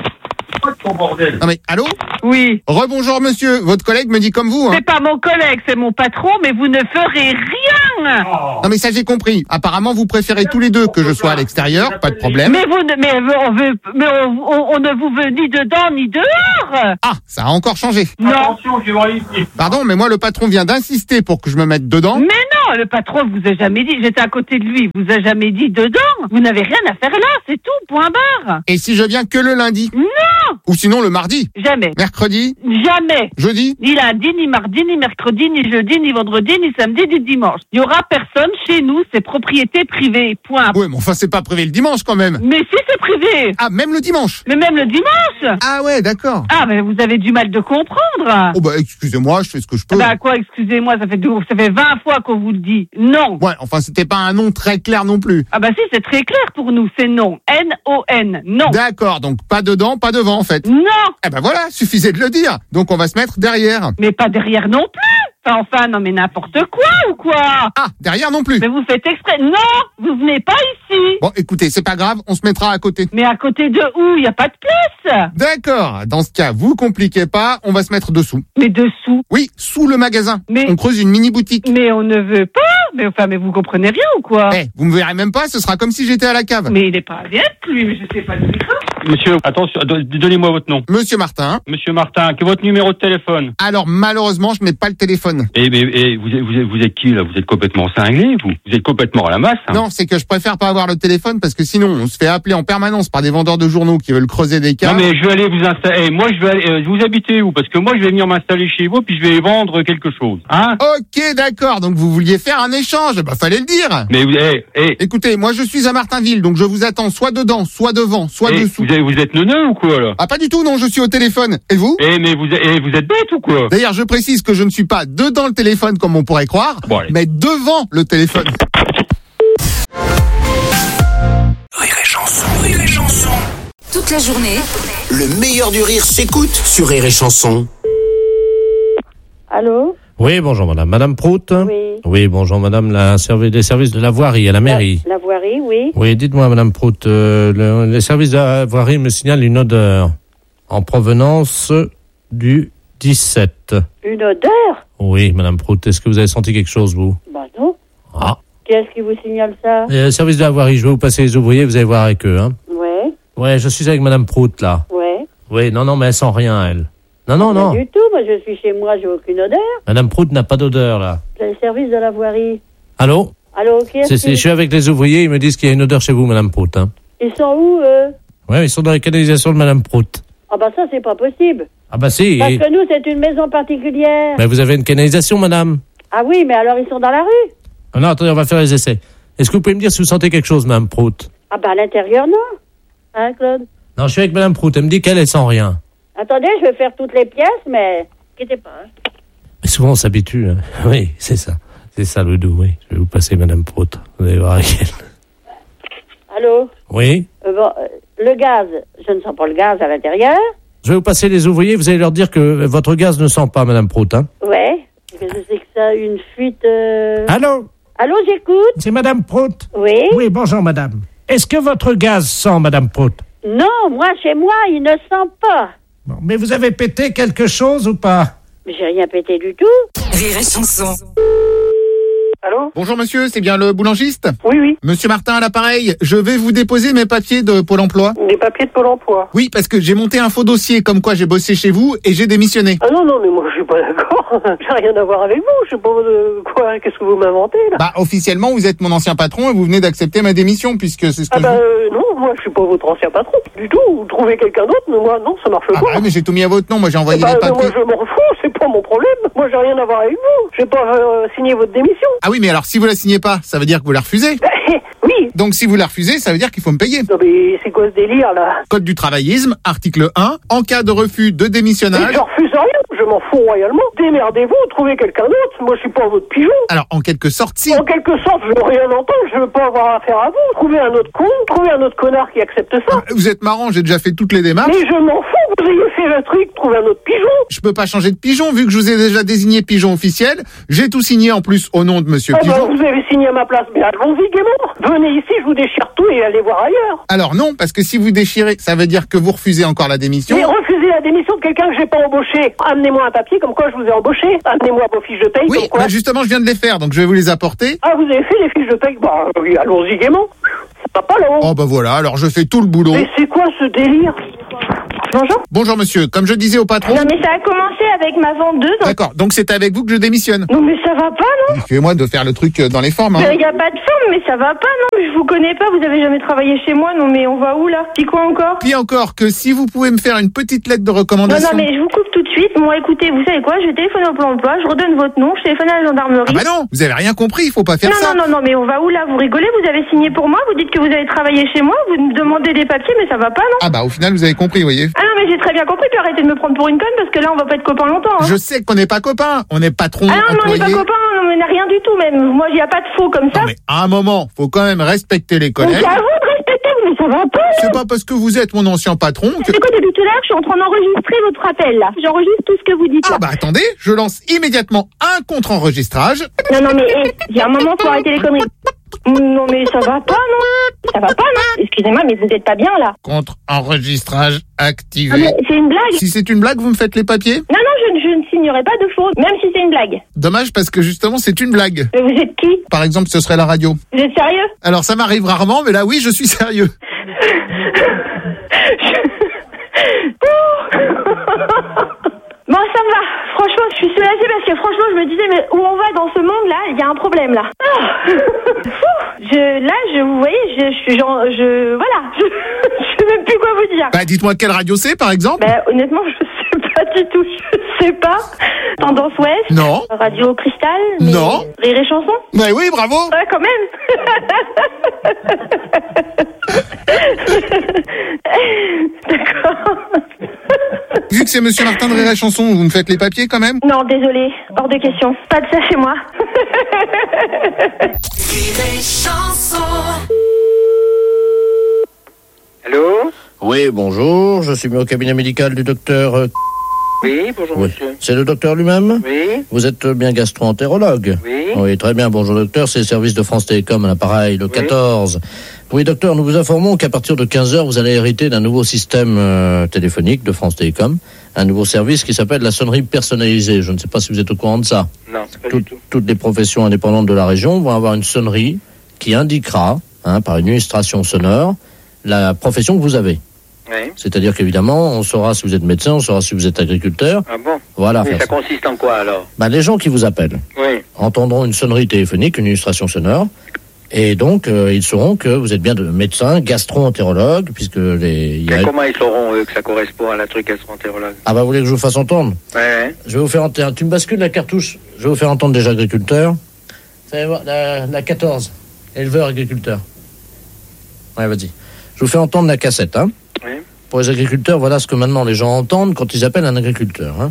Speaker 2: Non mais, allô?
Speaker 14: Oui.
Speaker 2: Rebonjour monsieur, votre collègue me dit comme vous, hein.
Speaker 14: C'est pas mon collègue, c'est mon patron, mais vous ne ferez rien.
Speaker 2: Non mais ça j'ai compris. Apparemment vous préférez tous les deux que je sois à l'extérieur, pas de problème.
Speaker 14: Mais vous ne, mais on veut, mais on, on, on ne vous veut ni dedans ni dehors.
Speaker 2: Ah, ça a encore changé.
Speaker 14: Non.
Speaker 3: Attention, je vais ici.
Speaker 2: Pardon, mais moi le patron vient d'insister pour que je me mette dedans.
Speaker 14: Mais non, le patron vous a jamais dit, j'étais à côté de lui, vous a jamais dit dedans. Vous n'avez rien à faire là, c'est tout, point barre.
Speaker 2: Et si je viens que le lundi?
Speaker 14: Non.
Speaker 2: Ou sinon le mardi?
Speaker 14: Jamais.
Speaker 2: Mercredi?
Speaker 14: Jamais.
Speaker 2: Jeudi?
Speaker 14: Ni lundi, ni mardi, ni mercredi, ni jeudi, ni vendredi, ni samedi, ni dimanche. Il y aura personne chez nous, c'est propriété privée, point.
Speaker 2: Ouais, mais enfin c'est pas privé le dimanche quand même.
Speaker 14: Mais si, c'est privé.
Speaker 2: Ah, même le dimanche?
Speaker 14: Mais même le dimanche.
Speaker 2: Ah ouais, d'accord.
Speaker 14: Ah, mais vous avez du mal de comprendre.
Speaker 2: Oh bah excusez-moi, je fais ce que je peux.
Speaker 14: Bah quoi, excusez-moi, ça fait deux, ça fait vingt fois qu'on vous le dit. Non.
Speaker 2: Ouais, enfin c'était pas un nom très clair non plus.
Speaker 14: Ah bah si, c'est très clair pour nous, c'est non. N O N, non.
Speaker 2: D'accord, donc pas dedans, pas devant en fait.
Speaker 14: Non.
Speaker 2: Eh ben voilà, suffisait de le dire. Donc on va se mettre derrière.
Speaker 14: Mais pas derrière non plus. Enfin, enfin, non mais n'importe quoi ou quoi?
Speaker 2: Ah, derrière non plus.
Speaker 14: Mais vous faites exprès. Non, vous venez pas ici.
Speaker 2: Bon, écoutez, c'est pas grave, on se mettra à côté.
Speaker 14: Mais à côté de où? Il y a pas de place.
Speaker 2: D'accord, dans ce cas, vous compliquez pas, on va se mettre dessous.
Speaker 14: Mais dessous?
Speaker 2: Oui, sous le magasin.
Speaker 14: Mais
Speaker 2: on creuse une mini boutique.
Speaker 14: Mais on ne veut pas. Mais enfin, mais vous comprenez rien ou quoi?
Speaker 2: Eh, vous me verrez même pas, ce sera comme si j'étais à la cave.
Speaker 14: Mais il est pas bien lui, mais je sais pas du tout.
Speaker 3: Monsieur, attention, do- donnez-moi votre nom.
Speaker 2: Monsieur Martin.
Speaker 3: Monsieur Martin, quel est votre numéro de téléphone?
Speaker 2: Alors malheureusement, je n'ai pas le téléphone.
Speaker 3: Eh, mais, eh, vous, êtes, vous, êtes, vous êtes qui là? Vous êtes complètement cinglé, vous? Vous êtes complètement à la masse, hein?
Speaker 2: Non, c'est que je préfère pas avoir le téléphone parce que sinon on se fait appeler en permanence par des vendeurs de journaux qui veulent creuser des cas.
Speaker 3: Non mais je vais aller vous installer. Eh, moi je vais aller. Euh, vous habitez où? Parce que moi je vais venir m'installer chez vous puis je vais vendre quelque chose. Hein?
Speaker 2: Ok, d'accord. Donc vous vouliez faire un échange? Bah fallait le dire.
Speaker 3: Mais vous, eh, eh.
Speaker 2: Écoutez, moi je suis à Martinville, donc je vous attends soit dedans, soit devant, soit
Speaker 3: Eh,
Speaker 2: dessous.
Speaker 3: Vous êtes, vous êtes neuneux ou quoi là?
Speaker 2: Ah pas du tout, non, je suis au téléphone. Et vous?
Speaker 3: Eh mais vous, eh, vous êtes bête ou quoi?
Speaker 2: D'ailleurs, je précise que je ne suis pas dedans le téléphone comme on pourrait croire,
Speaker 3: bon, allez.
Speaker 2: mais devant le téléphone.
Speaker 4: Rire et chanson, rire et chanson.
Speaker 11: Toute la journée,
Speaker 4: Le meilleur du rire s'écoute sur Rire et chanson.
Speaker 19: Allô?
Speaker 10: Oui, bonjour madame. Madame Prout?
Speaker 19: Oui.
Speaker 10: Oui, bonjour madame, la servi- les services de la voirie à la mairie.
Speaker 19: La, la voirie, oui.
Speaker 10: Oui, dites-moi madame Prout, euh, le- les services de la voirie me signalent une odeur en provenance du dix-sept.
Speaker 19: Une odeur?
Speaker 10: Oui, madame Prout, est-ce que vous avez senti quelque chose, vous?
Speaker 19: Bah non.
Speaker 10: Ah.
Speaker 19: Qui est-ce qui vous signale ça?
Speaker 10: Les services de la voirie, je vais vous passer les ouvriers, vous allez voir avec eux, hein.
Speaker 19: Ouais.
Speaker 10: Ouais, je suis avec madame Prout, là.
Speaker 19: Ouais.
Speaker 10: Oui, non, non, mais elle sent rien, elle. Non, non, non.
Speaker 19: Pas du tout, moi je suis chez moi, j'ai aucune odeur.
Speaker 10: Madame Prout n'a pas d'odeur, là.
Speaker 19: C'est le service de la voirie.
Speaker 10: Allô?
Speaker 19: Allô, qui est-ce
Speaker 10: C'est, c'est,
Speaker 19: qui...
Speaker 10: je suis avec les ouvriers, ils me disent qu'il y a une odeur chez vous, madame Prout, hein.
Speaker 19: Ils sont où, eux?
Speaker 10: Ouais, ils sont dans la canalisation de madame Prout.
Speaker 19: Ah bah ça, c'est pas possible.
Speaker 10: Ah bah si.
Speaker 19: Parce
Speaker 10: et-
Speaker 19: que nous, c'est une maison particulière.
Speaker 10: Mais vous avez une canalisation, madame?
Speaker 19: Ah oui, mais alors ils sont dans la rue?
Speaker 10: Ah non, attendez, on va faire les essais. Est-ce que vous pouvez me dire si vous sentez quelque chose, madame Prout?
Speaker 19: Ah bah à l'intérieur, non. Hein, Claude?
Speaker 10: Non, je suis avec madame Prout, elle me dit qu'elle, elle sent rien.
Speaker 19: Attendez, je vais faire toutes les pièces, mais... Quittez pas, hein.
Speaker 10: Mais souvent, on s'habitue, hein. Oui, c'est ça. C'est ça le doux, oui. Je vais vous passer madame Prout. Vous allez voir avec elle.
Speaker 19: Allô?
Speaker 10: Oui?
Speaker 19: Euh, bon, euh, le gaz, je ne sens pas le gaz à l'intérieur.
Speaker 10: Je vais vous passer les ouvriers, vous allez leur dire que votre gaz ne sent pas, madame Prout, hein.
Speaker 19: Ouais. Qu'est-ce que c'est que ça? Une fuite... Euh...
Speaker 6: Allô?
Speaker 19: Allô, j'écoute?
Speaker 6: C'est madame Prout?
Speaker 19: Oui?
Speaker 6: Oui, bonjour madame. Est-ce que votre gaz sent, madame Prout?
Speaker 19: Non, moi, chez moi, il ne sent pas.
Speaker 6: Bon, mais vous avez pété quelque chose ou pas?
Speaker 19: Mais j'ai rien pété du tout.
Speaker 11: Rire et chanson.
Speaker 1: Allô?
Speaker 2: Bonjour monsieur, c'est bien le boulangiste?
Speaker 1: Oui, oui.
Speaker 2: Monsieur Martin à l'appareil, je vais vous déposer mes papiers de Pôle emploi.
Speaker 1: Des papiers de Pôle emploi.
Speaker 2: Oui, parce que j'ai monté un faux dossier comme quoi j'ai bossé chez vous et j'ai démissionné.
Speaker 1: Ah non, non, mais moi je suis pas d'accord. J'ai rien à voir avec vous. Je sais pas euh, quoi, qu'est-ce que vous m'inventez là?
Speaker 2: Bah officiellement, vous êtes mon ancien patron et vous venez d'accepter ma démission puisque c'est ce que
Speaker 1: Ah
Speaker 2: je
Speaker 1: bah
Speaker 2: vous-
Speaker 1: euh, non, moi je suis pas votre ancien patron du tout. Vous trouvez quelqu'un d'autre, mais moi non, ça marche
Speaker 2: Ah
Speaker 1: pas.
Speaker 2: bah, mais j'ai tout mis à votre nom, moi j'ai
Speaker 1: Eh
Speaker 2: envoyé
Speaker 1: bah,
Speaker 2: les
Speaker 1: euh,
Speaker 2: papiers.
Speaker 1: moi je m'en fous, c'est pas mon problème. Moi j'ai rien à voir avec vous. J'ai pas euh, signé votre démission.
Speaker 2: Ah oui, mais alors si vous la signez pas, ça veut dire que vous la refusez.
Speaker 1: Oui.
Speaker 2: Donc si vous la refusez, ça veut dire qu'il faut me payer.
Speaker 1: Non mais c'est quoi ce délire là?
Speaker 2: Code du travaillisme, article un, en cas de refus de
Speaker 1: Mais
Speaker 2: démissionnage.
Speaker 1: je refuse rien, je m'en fous royalement. Démerdez-vous, trouvez quelqu'un d'autre. Moi je suis pas votre pigeon.
Speaker 2: Alors en quelque sorte, si.
Speaker 1: En quelque sorte, je veux rien entendre, je veux pas avoir affaire à vous. Trouvez un autre con, trouvez un autre connard qui accepte ça.
Speaker 2: Vous êtes marrant, j'ai déjà fait toutes les démarches.
Speaker 1: Mais je m'en fous, que vous ayez fait le truc, trouver un autre pigeon.
Speaker 2: Je peux pas changer de pigeon, vu que je vous ai déjà désigné pigeon officiel. J'ai tout signé en plus au nom de Monsieur
Speaker 1: Ah
Speaker 2: Pigeon.
Speaker 1: ben, vous avez signé à ma place, mais allons-y gaiement. Venez ici, je vous déchire tout et allez voir ailleurs.
Speaker 2: Alors non, parce que si vous déchirez, ça veut dire que vous refusez encore la démission.
Speaker 1: Mais refusez la démission de quelqu'un que j'ai pas embauché. Amenez-moi un papier comme quoi je vous ai embauché. Amenez-moi vos fiches de paye
Speaker 2: Oui,
Speaker 1: comme quoi.
Speaker 2: bah justement, je viens de les faire, donc je vais vous les apporter.
Speaker 1: Ah, vous avez fait les fiches de paye? Bah oui, allons-y gaiement. C'est pas pas là-haut.
Speaker 2: Oh bah voilà, alors je fais tout le boulot.
Speaker 1: Mais c'est quoi ce délire? Bonjour.
Speaker 2: Bonjour monsieur, comme je disais au patron...
Speaker 17: Non mais ça a commencé avec ma vendeuse.
Speaker 2: D'accord, donc c'est avec vous que je démissionne.
Speaker 17: Non mais ça va pas, non?
Speaker 2: Excusez-moi de faire le truc dans les formes.
Speaker 17: Il
Speaker 2: Hein.
Speaker 17: n'y a pas de forme, mais ça va pas, non? Je vous connais pas, vous avez jamais travaillé chez moi, non mais on va où là? Puis quoi encore?
Speaker 2: Puis encore que si vous pouvez me faire une petite lettre de
Speaker 17: Non,
Speaker 2: recommandation...
Speaker 17: non mais je vous coupe tout de suite. Moi écoutez, vous savez quoi? Je vais téléphoner au Pôle emploi, je redonne votre nom, je téléphone à la gendarmerie.
Speaker 2: Ah bah non, vous avez rien compris, il faut pas faire
Speaker 17: non,
Speaker 2: ça.
Speaker 17: non, non, non, mais on va où là? Vous rigolez? Vous avez signé pour moi? Vous dites que vous avez travaillé chez moi? Vous me demandez des papiers, mais ça va pas, non?
Speaker 2: Ah bah au final vous avez compris, vous voyez.
Speaker 17: Ah non, mais j'ai très bien compris, puis arrêtez de me prendre pour une conne parce que là on va pas être copains longtemps. Hein.
Speaker 2: Je sais qu'on n'est pas copains, on est patron,
Speaker 17: Ah non, mais on n'est
Speaker 2: employé.
Speaker 17: pas copains, non, mais on n'a rien du tout même. Moi, il n'y a pas de faux comme ça.
Speaker 2: Non mais à un moment, faut quand même respecter les
Speaker 17: Mais
Speaker 2: collègues.
Speaker 17: c'est à vous de respecter, mais ça va pas.
Speaker 2: C'est pas parce que vous êtes mon ancien patron que...
Speaker 17: C'est quoi depuis tout à l'heure? Je suis en train d'enregistrer votre appel là. J'enregistre tout ce que vous dites là.
Speaker 2: Ah bah attendez, je lance immédiatement un contre-enregistrage.
Speaker 17: Non, non, mais eh, il y a un moment, faut arrêter les conneries. Non, mais ça va pas, non? Ça va pas, non? Excusez-moi, mais vous êtes pas bien là.
Speaker 2: Contre-enregistrage activé.
Speaker 17: Ah, mais c'est une blague.
Speaker 2: Si c'est une blague, vous me faites les papiers?
Speaker 17: Non, non, je, je ne signerai pas de faux, même si c'est une blague.
Speaker 2: Dommage parce que justement c'est une blague.
Speaker 17: Mais vous êtes qui?
Speaker 2: Par exemple, ce serait la radio.
Speaker 17: Vous êtes sérieux?
Speaker 2: Alors ça m'arrive rarement, mais là oui, je suis sérieux.
Speaker 17: Bon, ça me va. Franchement, je suis soulagée parce que franchement, je me disais, mais où on va dans ce monde-là? Il y a un problème là. Ah. je, là, je, vous voyez, je, je suis genre, je, voilà, je, je sais même plus quoi vous dire.
Speaker 2: Bah dites-moi quelle radio c'est, par exemple?
Speaker 17: Bah honnêtement, je sais pas du tout. Je sais pas. Tendance Ouest?
Speaker 2: Non.
Speaker 17: Radio Cristal? Mais...
Speaker 2: Non.
Speaker 17: Rire et chanson?
Speaker 2: Bah oui, bravo.
Speaker 17: Ouais, quand même. D'accord.
Speaker 2: Vu que c'est Monsieur Martin de Rire et Chanson, vous me faites les papiers quand même?
Speaker 17: Non, désolé, hors de question. Pas de ça chez moi.
Speaker 20: Allô?
Speaker 10: Oui, bonjour, je suis mis au cabinet médical du docteur... euh,
Speaker 20: Oui, bonjour
Speaker 10: Oui.
Speaker 20: monsieur.
Speaker 10: C'est le docteur lui-même?
Speaker 20: Oui.
Speaker 10: Vous êtes bien gastro-entérologue?
Speaker 20: Oui.
Speaker 10: Oui, très bien, bonjour docteur, c'est le service de France Télécom à l'appareil, le quatorze. Oui, docteur, nous vous informons qu'à partir de quinze heures, vous allez hériter d'un nouveau système euh, téléphonique de France Télécom, un nouveau service qui s'appelle la sonnerie personnalisée. Je ne sais pas si vous êtes au courant de ça.
Speaker 20: Non, pas
Speaker 10: Tout-
Speaker 20: du tout.
Speaker 10: Toutes les professions indépendantes de la région vont avoir une sonnerie qui indiquera, hein, par une illustration sonore, la profession que vous avez.
Speaker 20: Oui.
Speaker 10: C'est-à-dire qu'évidemment, on saura si vous êtes médecin, on saura si vous êtes agriculteur.
Speaker 20: Ah bon?
Speaker 10: Voilà.
Speaker 20: Mais
Speaker 10: faire
Speaker 20: ça
Speaker 10: ça.
Speaker 20: consiste en quoi alors?
Speaker 10: Ben, les gens qui vous appellent
Speaker 20: Oui.
Speaker 10: entendront une sonnerie téléphonique, une illustration sonore, et donc euh, ils sauront que vous êtes bien de médecin, gastro-entérologue, puisque les... il y a-
Speaker 20: Mais comment ils sauront eux que ça correspond à la truc gastro-entérologue?
Speaker 10: Ah bah vous voulez que je vous fasse entendre?
Speaker 20: Ouais, ouais.
Speaker 10: Je vais vous faire entendre. Tu me bascules la cartouche. Je vais vous faire entendre déjà agriculteur. Vous allez voir, la, la quatorze. Éleveur agriculteur. Ouais, vas-y. Je vous fais entendre la cassette, hein.
Speaker 20: Oui.
Speaker 10: Pour les agriculteurs, voilà ce que maintenant les gens entendent quand ils appellent un agriculteur, hein.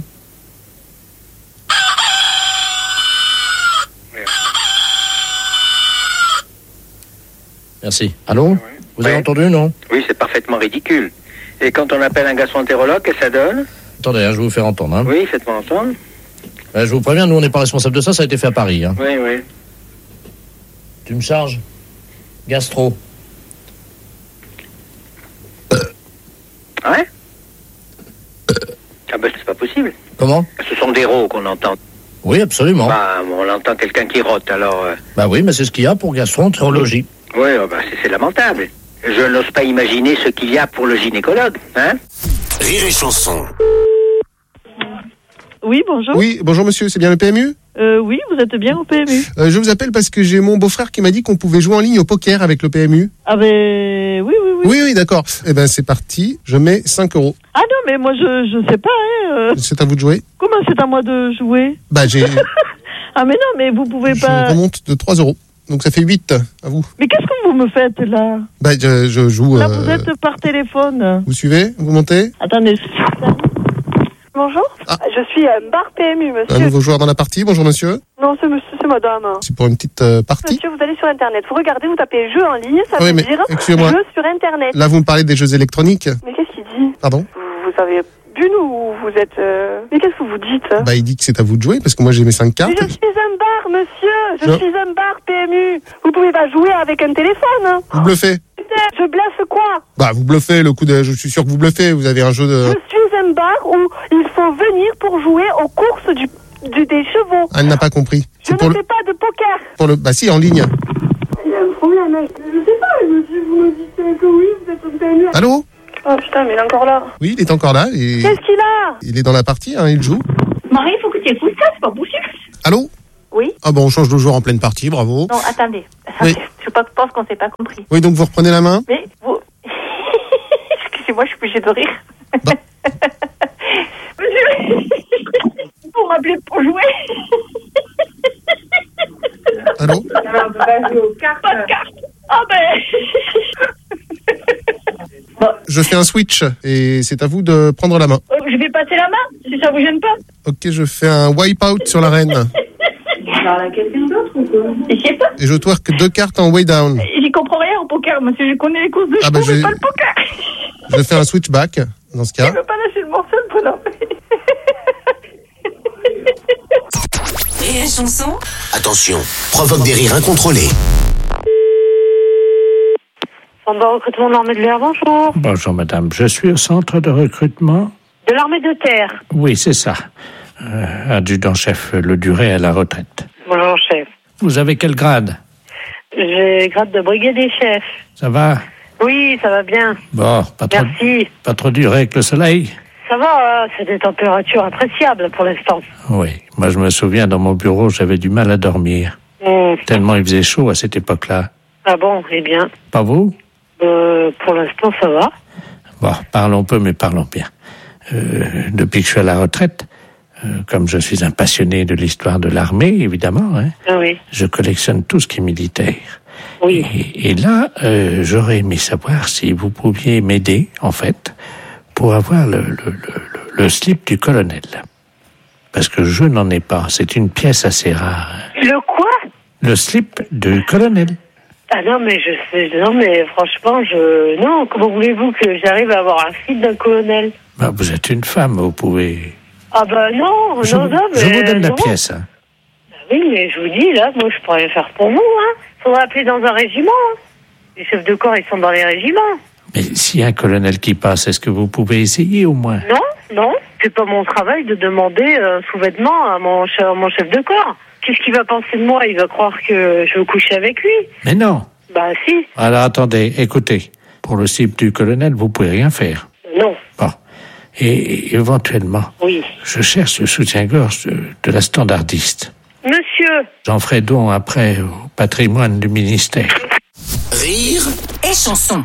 Speaker 10: Merci. Allô? Vous avez
Speaker 20: Ouais.
Speaker 10: entendu, non?
Speaker 20: Oui, c'est parfaitement ridicule. Et quand on appelle un gastro-entérologue, qu'est-ce que ça donne?
Speaker 10: Attendez, hein, je vais vous faire entendre, hein.
Speaker 20: Oui, faites-moi entendre.
Speaker 10: Euh, je vous préviens, nous on n'est pas responsable de ça, ça a été fait à Paris, hein.
Speaker 20: Oui, oui.
Speaker 10: Tu me charges? Gastro.
Speaker 20: Ouais? Ah ben c'est pas possible.
Speaker 10: Comment?
Speaker 20: Ce sont des rots qu'on entend.
Speaker 10: Oui, absolument.
Speaker 20: Bah, on entend quelqu'un qui rote, alors... euh,
Speaker 10: Bah oui, mais c'est ce qu'il y a pour gastro-entérologie.
Speaker 20: Oui, oh, bah, c'est- c'est lamentable. Je n'ose pas imaginer ce qu'il y a pour le gynécologue, hein?
Speaker 4: Rire et Chanson.
Speaker 21: Oui, bonjour.
Speaker 2: Oui, bonjour monsieur, c'est bien le P M U?
Speaker 21: Euh, oui, vous êtes bien au P M U.
Speaker 2: Euh, je vous appelle parce que j'ai mon beau-frère qui m'a dit qu'on pouvait jouer en ligne au poker avec le P M U.
Speaker 21: Ah ben, oui, oui, oui.
Speaker 2: Oui, oui, d'accord. Eh ben c'est parti, je mets cinq euros.
Speaker 21: Ah non, mais moi, je je sais pas, hein. euh,
Speaker 2: C'est à vous de jouer.
Speaker 21: Comment c'est à moi de jouer?
Speaker 2: Bah j'ai...
Speaker 21: Ah mais non, mais vous pouvez
Speaker 2: je
Speaker 21: pas...
Speaker 2: remonte de trois euros. Donc ça fait huit à vous.
Speaker 21: Mais qu'est-ce que vous me faites, là?
Speaker 2: Bah je, je joue...
Speaker 21: Là,
Speaker 2: euh,
Speaker 21: vous êtes par téléphone.
Speaker 2: Vous suivez? Vous montez?
Speaker 21: Attendez.
Speaker 22: Bonjour, je suis euh, bar P M U,
Speaker 2: Un
Speaker 22: monsieur.
Speaker 2: nouveau joueur dans la partie, bonjour monsieur.
Speaker 22: Non, c'est monsieur, c'est madame.
Speaker 2: C'est pour une petite euh, partie.
Speaker 22: Monsieur, vous allez sur Internet, vous regardez, vous tapez jeu en ligne, ça
Speaker 2: Ah oui,
Speaker 22: veut
Speaker 2: mais
Speaker 22: dire
Speaker 2: excusez-moi.
Speaker 22: jeu sur Internet.
Speaker 2: Là vous me parlez des jeux électroniques.
Speaker 22: Mais qu'est-ce qu'il dit?
Speaker 2: Pardon?
Speaker 22: Vous avez bu, nous, ou vous êtes... Euh... Mais qu'est-ce que vous dites?
Speaker 2: Bah, il dit que c'est à vous de jouer, parce que moi j'ai mes cinq cartes.
Speaker 22: Mais je suis un bar, monsieur. Je
Speaker 2: Non.
Speaker 22: suis un bar P M U. Vous pouvez pas jouer avec un téléphone. Hein.
Speaker 2: Vous bluffez.
Speaker 22: Putain, je bluffe quoi?
Speaker 2: Bah, vous bluffez, le coup de... Je suis sûr que vous bluffez, vous avez un jeu de...
Speaker 22: Je suis un bar où il faut venir pour jouer aux courses du, du, des chevaux.
Speaker 2: Ah, elle n'a pas compris.
Speaker 22: Je ne
Speaker 2: pour
Speaker 22: fais
Speaker 2: le...
Speaker 22: pas de poker.
Speaker 2: pour le... Bah si, en ligne.
Speaker 22: Il y a un problème, mec. Je sais pas, monsieur, vous me dites que oui, vous êtes un P M U.
Speaker 2: Allô?
Speaker 22: Oh putain, mais il est encore là.
Speaker 2: Oui, il est encore là. Et...
Speaker 22: Qu'est-ce qu'il a?
Speaker 2: Il est dans la partie, hein, il joue.
Speaker 17: Marie, il faut que tu écoutes ça, c'est pas possible.
Speaker 2: Allô?
Speaker 22: Oui.
Speaker 2: Ah bon, on change de joueur en pleine partie, bravo.
Speaker 17: Non, attendez.
Speaker 2: Oui.
Speaker 17: Je pense qu'on s'est pas compris.
Speaker 2: Oui, donc vous reprenez la main.
Speaker 17: Mais vous... Excusez-moi, je suis obligée de rire.
Speaker 2: Bah.
Speaker 17: Monsieur, vous m'appelez pour jouer.
Speaker 2: Allô?
Speaker 17: Alors, on peut pas jouer aux cartes. Pas de cartes. Ah ben...
Speaker 2: Je fais un switch et c'est à vous de prendre la main.
Speaker 17: Euh, je vais passer la main, si ça vous gêne pas.
Speaker 2: Ok, je fais un wipe-out sur la reine.
Speaker 17: Alors, la quelqu'un d'autre ou quoi? Je sais pas.
Speaker 2: Et je twerk deux cartes en way down.
Speaker 17: J'y comprends rien au poker, monsieur. Je connais les courses de
Speaker 2: Ah bah,
Speaker 17: chevaux, mais
Speaker 2: j'ai-
Speaker 17: pas le poker.
Speaker 2: Je fais un switchback dans ce
Speaker 17: Il
Speaker 2: cas.
Speaker 17: veut pas lâcher le morceau, le bonhomme.
Speaker 11: Rire et chanson.
Speaker 4: Attention, provoque des rires incontrôlés.
Speaker 22: Centre de recrutement de l'armée de l'air, bonjour.
Speaker 10: Bonjour madame, je suis au centre de recrutement.
Speaker 22: De l'armée de terre.
Speaker 10: Oui, c'est ça. Euh, adjudant-chef Le Duret à la retraite.
Speaker 22: Bonjour, chef.
Speaker 10: Vous avez quel grade?
Speaker 22: J'ai grade de brigadier chef.
Speaker 10: Ça va?
Speaker 22: Oui, ça va bien.
Speaker 10: Bon, pas trop,
Speaker 22: Merci.
Speaker 10: pas trop dur avec le soleil?
Speaker 22: Ça va, hein, c'est des températures appréciables pour l'instant.
Speaker 10: Oui, moi je me souviens, dans mon bureau, j'avais du mal à dormir.
Speaker 22: Hmm.
Speaker 10: Tellement il faisait chaud à cette époque-là.
Speaker 22: Ah bon, eh bien,
Speaker 10: Pas vous?
Speaker 22: euh, pour l'instant, ça va.
Speaker 10: Bon, parlons peu, mais parlons bien. Euh, depuis que je suis à la retraite, euh, comme je suis un passionné de l'histoire de l'armée, évidemment, hein,
Speaker 22: Ah oui.
Speaker 10: je collectionne tout ce qui est militaire.
Speaker 22: Oui.
Speaker 10: Et, et là, euh, j'aurais aimé savoir si vous pouviez m'aider, en fait, pour avoir le, le, le, le, le slip du colonel. Parce que je n'en ai pas. C'est une pièce assez rare.
Speaker 22: Le quoi?
Speaker 10: Le slip du colonel.
Speaker 22: Ah non, mais je sais, non, mais franchement, je... Non, comment voulez-vous que j'arrive à avoir un fil d'un colonel?
Speaker 10: Bah, vous êtes une femme, vous pouvez...
Speaker 22: Ah bah non,
Speaker 10: Je,
Speaker 22: non,
Speaker 10: vous-
Speaker 22: non, mais...
Speaker 10: je vous donne la
Speaker 22: non.
Speaker 10: pièce. Hein.
Speaker 22: Oui, mais je vous dis, là, moi, je pourrais le faire pour vous, hein. Faudra appeler dans un régiment, hein. Les chefs de corps, ils sont dans les régiments.
Speaker 10: Mais s'il y a un colonel qui passe, est-ce que vous pouvez essayer au moins?
Speaker 22: Non, non, c'est pas mon travail de demander un sous-vêtement à mon, che- à mon chef de corps. Qu'est-ce qu'il va penser de moi? Il va croire que je veux coucher avec lui.
Speaker 10: Mais non.
Speaker 22: Bah si,
Speaker 10: Alors attendez, écoutez. Pour le slip du colonel, vous pouvez rien faire.
Speaker 22: non,
Speaker 10: Bon. Et éventuellement,
Speaker 22: oui.
Speaker 10: je cherche le soutien-gorge de, de la standardiste.
Speaker 22: Monsieur,
Speaker 10: J'en ferai don après au patrimoine du ministère.
Speaker 4: Rire
Speaker 11: Et chanson.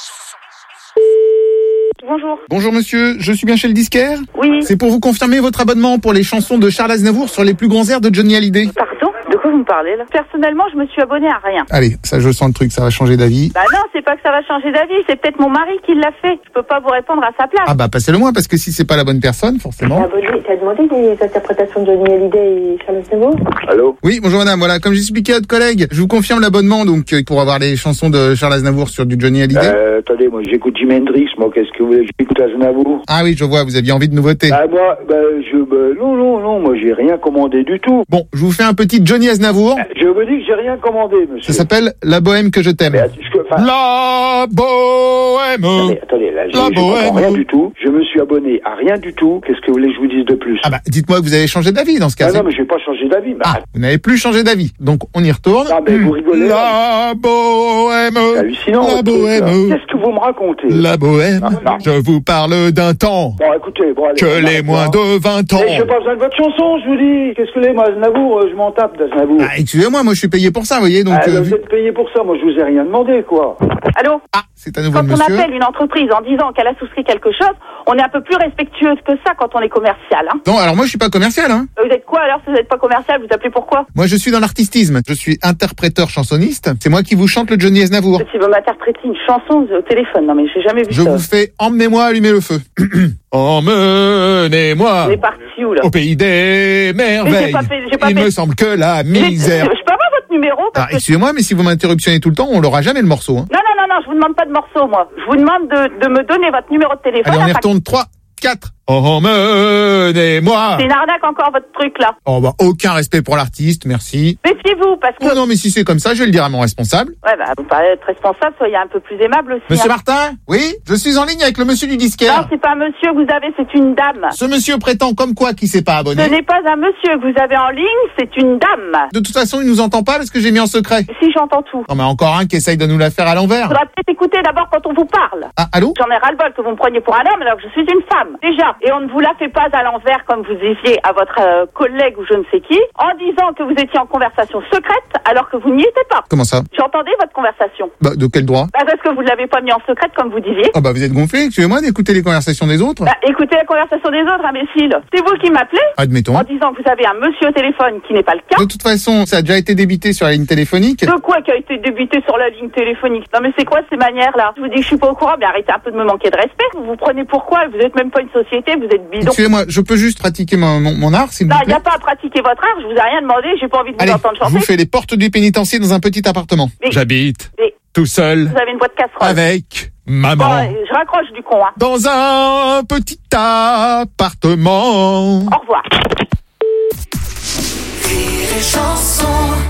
Speaker 22: bonjour.
Speaker 2: Bonjour monsieur, je suis bien chez le disquaire?
Speaker 22: Oui.
Speaker 2: C'est pour vous confirmer votre abonnement pour les chansons de Charles Aznavour sur les plus grands airs de Johnny Hallyday.
Speaker 22: Pardon? De quoi vous me parlez, là? Personnellement, je me suis abonnée à rien.
Speaker 2: Allez, ça je sens le truc, ça va changer d'avis.
Speaker 22: Bah non, c'est pas que ça va changer d'avis, c'est peut-être mon mari qui l'a fait. Je peux pas vous répondre à sa place.
Speaker 2: Ah bah passez-le moi, parce que si c'est pas la bonne personne, forcément...
Speaker 22: T'as demandé des interprétations de Johnny Hallyday et Charles Aznavour?
Speaker 5: Allô?
Speaker 2: Oui, bonjour madame, voilà, comme j'expliquais à votre collègue, je vous confirme l'abonnement donc euh, pour avoir les chansons de Charles Aznavour sur du Johnny Hallyday.
Speaker 5: Euh, attendez, moi j'écoute Jimi Hendrix, moi qu'est-ce que vous voulez? J'écoute Aznavour.
Speaker 2: Ah oui, je vois, vous aviez envie de nouveautés.
Speaker 5: Ah moi, bah, je, bah, non, non, non, moi j'ai rien commandé du tout.
Speaker 2: Bon, je vous fais un petit Johnny Aznavour.
Speaker 5: Je vous dis que j'ai rien commandé, monsieur.
Speaker 2: Ça s'appelle La Bohème que je t'aime. La Bohème.
Speaker 5: Attendez, attendez, là, je,
Speaker 2: La
Speaker 5: je comprends
Speaker 2: Bohème.
Speaker 5: rien du tout. Je me suis abonné à rien du tout. Qu'est-ce que vous voulez que je vous dise de plus?
Speaker 2: Ah bah, dites-moi que vous avez changé d'avis dans ce cas.
Speaker 5: Ah non, mais je vais pas changer d'avis. Bah,
Speaker 2: Ah, vous n'avez plus changé d'avis. Donc, on y retourne.
Speaker 5: Ah, mais vous rigolez.
Speaker 2: La Bohème.
Speaker 5: C'est hallucinant.
Speaker 2: La
Speaker 5: votre truc,
Speaker 2: Bohème.
Speaker 5: là. Qu'est-ce que vous me racontez?
Speaker 2: La Bohème.
Speaker 5: Ah, non.
Speaker 2: Je vous parle d'un temps
Speaker 5: Bon, écoutez, bon, allez.
Speaker 2: que
Speaker 5: on
Speaker 2: les
Speaker 5: arrête
Speaker 2: moins
Speaker 5: là.
Speaker 2: de vingt ans.
Speaker 5: Mais j'ai pas besoin de votre chanson, je vous dis. Qu'est-ce que les, moi, Aznavour, euh, je m'en tape d'Aznavour.
Speaker 2: Ah, excusez-moi, moi je suis payé pour ça, vous voyez, donc...
Speaker 5: Ah,
Speaker 2: euh,
Speaker 5: vous
Speaker 2: vu-
Speaker 5: êtes payé pour ça, moi je vous ai rien demandé, quoi.
Speaker 22: Allô?
Speaker 2: Ah, c'est à nouveau
Speaker 22: Quand
Speaker 2: le
Speaker 22: on
Speaker 2: monsieur.
Speaker 22: appelle une entreprise en disant qu'elle a souscrit quelque chose, on est un peu plus respectueux que ça quand on est commercial, hein.
Speaker 2: Non, alors moi je suis pas commercial, hein.
Speaker 22: Vous êtes quoi alors si vous n'êtes pas commercial? Vous appelez pourquoi?
Speaker 2: Moi je suis dans l'artistisme. Je suis interpréteur chansonniste. C'est moi qui vous chante le Johnny Aznavour.
Speaker 22: Si vous m'interprétez une chanson au téléphone, non mais j'ai jamais vu
Speaker 2: Je
Speaker 22: ça.
Speaker 2: vous fais Emmenez-moi allumer le feu. Emmenez-moi
Speaker 22: On est parti où là?
Speaker 2: au pays des
Speaker 22: Mais j'ai
Speaker 2: merveilles.
Speaker 22: pas fait- j'ai pas
Speaker 2: Il
Speaker 22: fait-
Speaker 2: me semble que la
Speaker 22: J'ai-
Speaker 2: misère...
Speaker 22: Je peux avoir votre numéro
Speaker 2: Ah,
Speaker 22: parce que...
Speaker 2: excusez-moi, mais si vous m'interruptionnez tout le temps, on l'aura jamais le morceau, hein.
Speaker 22: Non, non, non, non, je vous demande pas de morceau, moi. Je vous demande de, de me donner votre numéro de téléphone.
Speaker 2: Allez, on y
Speaker 22: afin-
Speaker 2: retourne. trois, quatre. Emmenez-moi.
Speaker 8: C'est une arnaque encore, votre truc, là.
Speaker 2: Oh, bah, aucun respect pour l'artiste, merci.
Speaker 8: Méfiez-vous, parce que...
Speaker 2: Oh non, mais si c'est comme ça, je vais le dire à mon responsable.
Speaker 8: Ouais, bah, vous parlez d'être responsable, soyez un peu plus aimable aussi.
Speaker 2: Monsieur
Speaker 8: hein.
Speaker 2: Martin? Oui? Je suis en ligne avec le monsieur du disquaire.
Speaker 8: Non, c'est pas un monsieur que vous avez, c'est une dame.
Speaker 2: Ce monsieur prétend comme quoi qu'il s'est pas abonné.
Speaker 8: Ce n'est pas un monsieur que vous avez en ligne, c'est une dame.
Speaker 2: De toute façon, il nous entend pas parce que j'ai mis en secret.
Speaker 8: Si, j'entends tout.
Speaker 2: Non, mais encore un qui essaye de nous la faire à l'envers.
Speaker 8: Faudra peut-être écouter d'abord quand on vous parle.
Speaker 2: Ah, allô?
Speaker 8: J'en ai ras-le-bol que vous me preniez pour un homme alors que je suis une femme. Déjà. Et on ne vous la fait pas à l'envers comme vous disiez à votre euh, collègue ou je ne sais qui, en disant que vous étiez en conversation secrète alors que vous n'y étiez pas.
Speaker 2: Comment ça?
Speaker 8: J'entendais votre conversation.
Speaker 2: Bah, de quel droit?
Speaker 8: Bah, parce que vous ne l'avez pas mis en secrète comme vous disiez.
Speaker 2: Ah, bah, vous êtes gonflé. Excusez-moi d'écouter les conversations des autres.
Speaker 8: Bah, écoutez la conversation des autres, imbécile. C'est vous qui m'appelez.
Speaker 2: Admettons.
Speaker 8: En disant que vous avez un monsieur au téléphone qui n'est pas le cas.
Speaker 2: De toute façon, ça a déjà été débité sur la ligne téléphonique.
Speaker 8: De quoi qui a été débité sur la ligne téléphonique? Non, mais c'est quoi ces manières-là? Je vous dis que je suis pas au courant, mais arrêtez un peu de me manquer de respect. Vous vous prenez pourquoi? Vous êtes même pas une société, vous êtes bidon.
Speaker 2: Excusez-moi, je peux juste pratiquer mon, mon, mon art, s'il vous
Speaker 8: Non,
Speaker 2: plaît?
Speaker 8: il n'y a pas à pratiquer votre art, je vous ai rien demandé, j'ai pas envie de vous
Speaker 2: Allez,
Speaker 8: entendre
Speaker 2: je
Speaker 8: chanter.
Speaker 2: vous fais les portes du pénitencier dans un petit appartement.
Speaker 8: Mais-
Speaker 2: J'habite
Speaker 8: Mais-
Speaker 2: tout seul
Speaker 8: Vous avez une boîte casserole.
Speaker 2: avec maman
Speaker 8: Bon, euh, je raccroche du con, hein.
Speaker 2: dans un petit appartement.
Speaker 8: Au revoir.
Speaker 11: Rire et chanson.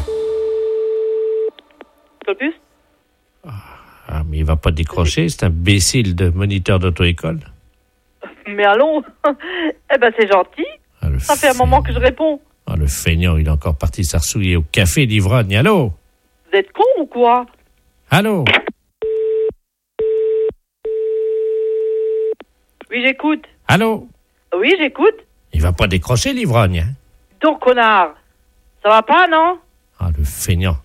Speaker 21: Plus
Speaker 10: Ah, mais il va pas décrocher, c'est un imbécile de moniteur d'auto-école.
Speaker 21: Mais allons. Eh ben, c'est gentil.
Speaker 10: Ah, le
Speaker 21: Ça fait un moment que je réponds.
Speaker 10: Ah, le feignant, il est encore parti s'arsouiller au café d'ivrogne. Allô?
Speaker 21: Vous êtes con ou quoi?
Speaker 10: Allô?
Speaker 21: Oui, j'écoute.
Speaker 10: Allô?
Speaker 21: Oui, j'écoute.
Speaker 10: Il va pas décrocher l'ivrogne, hein?
Speaker 21: Donc, connard. Ça va pas, non?
Speaker 10: Ah, le feignant.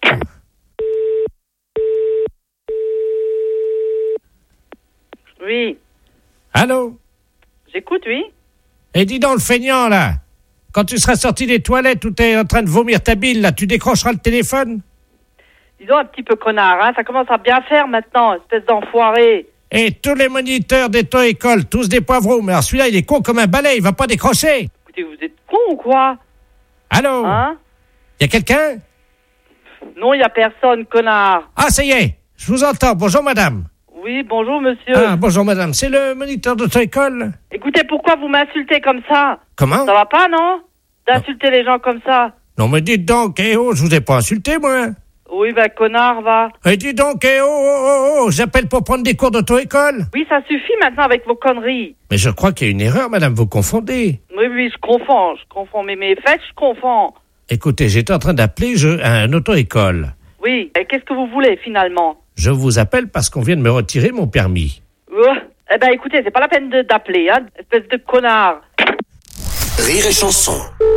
Speaker 21: Oui.
Speaker 10: Allô?
Speaker 21: J'écoute, oui.
Speaker 10: Et dis donc, le feignant, là, quand tu seras sorti des toilettes où t'es en train de vomir ta bile, là, tu décrocheras le téléphone?
Speaker 21: Dis donc un petit peu connard, hein. Ça commence à bien faire maintenant, espèce d'enfoiré.
Speaker 10: Et tous les moniteurs d'auto-école, tous des poivrons. Mais alors celui-là, il est con comme un balai, il va pas décrocher.
Speaker 21: Écoutez, vous êtes con ou quoi?
Speaker 10: Allô?
Speaker 21: Hein?
Speaker 10: Y a quelqu'un?
Speaker 21: Non, il y a personne, connard.
Speaker 10: Ah, ça y est, je vous entends. Bonjour, madame.
Speaker 21: Oui, bonjour, monsieur.
Speaker 10: Ah, bonjour, madame. C'est le moniteur d'auto-école?
Speaker 21: Écoutez, pourquoi vous m'insultez comme ça?
Speaker 10: Comment?
Speaker 21: Ça va pas, non? D'insulter les gens comme ça.
Speaker 10: Non, mais dites donc, eh oh, je vous ai pas insulté, moi.
Speaker 21: Oui, ben, connard, va.
Speaker 10: Et dites donc, eh oh, oh, oh, oh, j'appelle pour prendre des cours d'auto-école.
Speaker 21: Oui, ça suffit maintenant avec vos conneries.
Speaker 10: Mais je crois qu'il y a une erreur, madame, vous confondez.
Speaker 21: Oui, oui, je confonds, je confonds. Mais mes fêtes, je confonds.
Speaker 10: Écoutez, j'étais en train d'appeler je, un auto-école.
Speaker 21: Oui, et qu'est-ce que vous voulez, finalement?
Speaker 10: Je vous appelle parce qu'on vient de me retirer mon permis.
Speaker 21: Euh, eh ben, écoutez, c'est pas la peine de- d'appeler, hein, espèce de connard.
Speaker 4: Rire et chanson.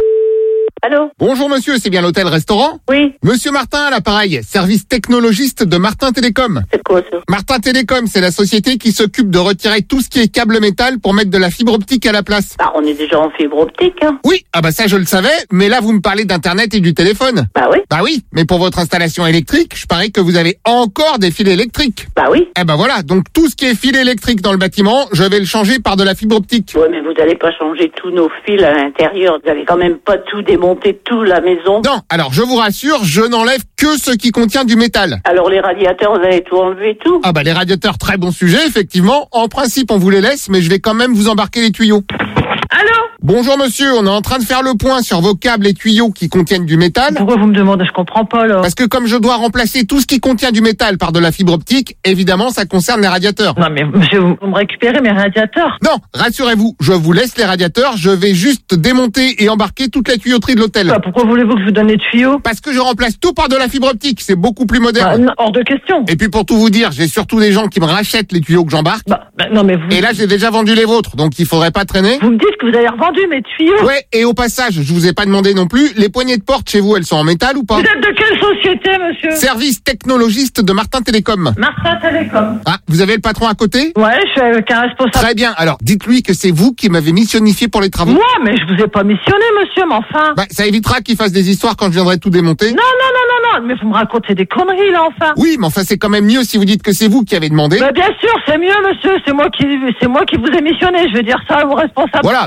Speaker 8: Allô?
Speaker 2: Bonjour monsieur, c'est bien l'hôtel-restaurant?
Speaker 8: Oui.
Speaker 2: Monsieur Martin à l'appareil, service technologiste de Martin Télécom.
Speaker 8: C'est quoi ça?
Speaker 2: Martin Télécom, c'est la société qui s'occupe de retirer tout ce qui est câble métal pour mettre de la fibre optique à la place.
Speaker 8: Bah, on est déjà en fibre optique, hein.
Speaker 2: Oui, ah bah ça je le savais, mais là vous me parlez d'internet et du téléphone.
Speaker 8: Bah oui.
Speaker 2: Bah oui, mais pour votre installation électrique, je parie que vous avez encore des fils électriques.
Speaker 8: Bah oui.
Speaker 2: Eh ben voilà, donc tout ce qui est fil électrique dans le bâtiment, je vais le changer par de la fibre optique.
Speaker 8: Ouais, mais vous allez pas changer tous nos fils à l'intérieur. Vous allez quand même pas tout démonter, tout la maison.
Speaker 2: Non, alors je vous rassure, je n'enlève que ce qui contient du métal.
Speaker 8: Alors les radiateurs, vous allez tout enlever, tout?
Speaker 2: Ah bah les radiateurs, très bon sujet, effectivement. En principe, on vous les laisse, mais je vais quand même vous embarquer les tuyaux.
Speaker 21: Allô?
Speaker 2: Bonjour monsieur, on est en train de faire le point sur vos câbles et tuyaux qui contiennent du métal.
Speaker 21: Pourquoi vous me demandez? Je comprends pas, là.
Speaker 2: Parce que comme je dois remplacer tout ce qui contient du métal par de la fibre optique, évidemment ça concerne les radiateurs.
Speaker 21: Non, mais monsieur, vous me récupérez mes radiateurs.
Speaker 2: Non, rassurez-vous, je vous laisse les radiateurs, je vais juste démonter et embarquer toute la tuyauterie de l'hôtel.
Speaker 21: Bah, pourquoi voulez-vous que je vous donne les tuyaux?
Speaker 2: Parce que je remplace tout par de la fibre optique, c'est beaucoup plus moderne.
Speaker 21: Bah, non, hors de question.
Speaker 2: Et puis pour tout vous dire, j'ai surtout des gens qui me rachètent les tuyaux que j'embarque.
Speaker 21: Bah, bah, non, mais vous...
Speaker 2: Et là j'ai déjà vendu les vôtres, donc il faudrait pas traîner.
Speaker 21: Vous me dites que vous avez revendu mes tuyaux?
Speaker 2: Ouais, et au passage, je vous ai pas demandé non plus, les poignées de porte chez vous, elles sont en métal ou pas?
Speaker 21: Vous êtes de quelle société, monsieur?
Speaker 2: Service technologiste de Martin Télécom.
Speaker 21: Martin Télécom.
Speaker 2: Ah, vous avez le patron à côté?
Speaker 21: Ouais, je suis avec un responsable.
Speaker 2: Très bien, alors dites-lui que c'est vous qui m'avez missionnifié pour les travaux.
Speaker 21: Moi, mais je vous ai pas missionné, monsieur, mais enfin.
Speaker 2: Bah, ça évitera qu'il fasse des histoires quand je viendrai tout démonter.
Speaker 21: Non, non, non, non, non, mais vous me racontez des conneries, là, enfin.
Speaker 2: Oui, mais enfin, c'est quand même mieux si vous dites que c'est vous qui avez demandé.
Speaker 21: Bah, bien sûr, c'est mieux, monsieur, c'est moi qui, c'est moi qui vous ai missionné, je veux dire ça à vos responsables.
Speaker 2: Voilà, je vous demande pas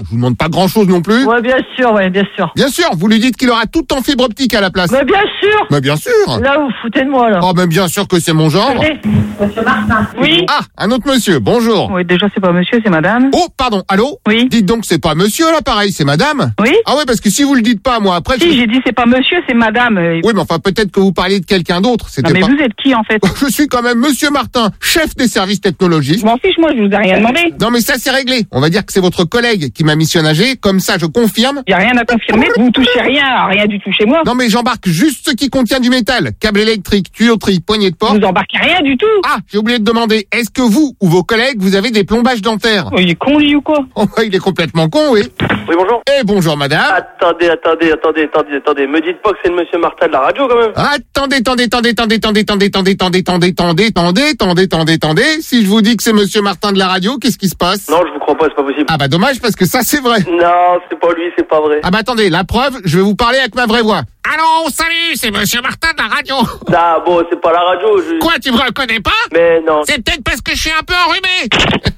Speaker 2: pas grand-chose non plus.
Speaker 21: Ouais, bien sûr, ouais, bien sûr.
Speaker 2: Bien sûr, vous lui dites qu'il aura tout en fibre optique à la place.
Speaker 21: Mais bien sûr.
Speaker 2: Mais bien sûr.
Speaker 21: Là, vous foutez de moi, là.
Speaker 2: Oh, mais bien sûr que c'est mon genre.
Speaker 21: Monsieur Martin. Oui.
Speaker 2: Ah, un autre monsieur, bonjour.
Speaker 21: Oui, déjà, c'est pas monsieur, c'est madame.
Speaker 2: Oh, pardon, allô?
Speaker 21: Oui.
Speaker 2: Dites donc, c'est pas monsieur, là, pareil, c'est madame?
Speaker 21: Oui.
Speaker 2: Ah ouais, parce que si vous le dites pas, moi, après...
Speaker 21: Si,
Speaker 2: je...
Speaker 21: j'ai dit c'est pas monsieur, c'est madame.
Speaker 2: Oui, mais enfin, peut-être que vous parliez de quelqu'un d'autre. C'était
Speaker 21: Non, mais
Speaker 2: pas...
Speaker 21: vous êtes qui, en fait?
Speaker 2: Je suis quand même monsieur Martin, chef des services technologiques.
Speaker 21: Je m'en fiche, moi, je vous ai rien demandé.
Speaker 2: Non, mais ça, c'est réglé. On va dire que c'est votre collègue qui m'a missionné. Comme ça, je confirme.
Speaker 21: Y a rien à confirmer. Vous touchez rien, à rien du tout chez moi.
Speaker 2: Non, mais j'embarque juste ce qui contient du métal. Câble électrique, tuyauterie, poignée de porte.
Speaker 21: Vous embarquez rien du tout.
Speaker 2: Ah, j'ai oublié de demander. Est-ce que vous ou vos collègues, vous avez des plombages dentaires?
Speaker 21: Oh, il est con, lui, ou quoi?
Speaker 2: Oh, il est complètement con, oui.
Speaker 9: Oui, bonjour.
Speaker 2: Eh, bonjour, madame.
Speaker 9: Attendez, attendez, attendez, attendez, attendez. Me dites pas que c'est le monsieur Martin de la radio, quand même.
Speaker 2: Attendez, attendez, attendez, attendez, attendez, attendez, attendez, attendez, attendez, attendez, attendez, attendez, attendez, attendez. Si je vous dis que c'est monsieur Martin de la radio, qu'est-ce qui se passe?
Speaker 9: Non, je vous crois pas, c'est pas possible.
Speaker 2: Ah bah dommage, parce que ça, c'est vrai.
Speaker 9: Non, c'est pas lui, c'est pas vrai.
Speaker 2: Ah bah attendez, la preuve, je vais vous parler avec ma vraie voix. Allô, salut, c'est monsieur Martin de la radio.
Speaker 9: Ah bon, c'est pas la radio. Je...
Speaker 2: Quoi, tu me reconnais pas?
Speaker 9: Mais non.
Speaker 2: C'est peut-être parce que je suis un peu enrhumé.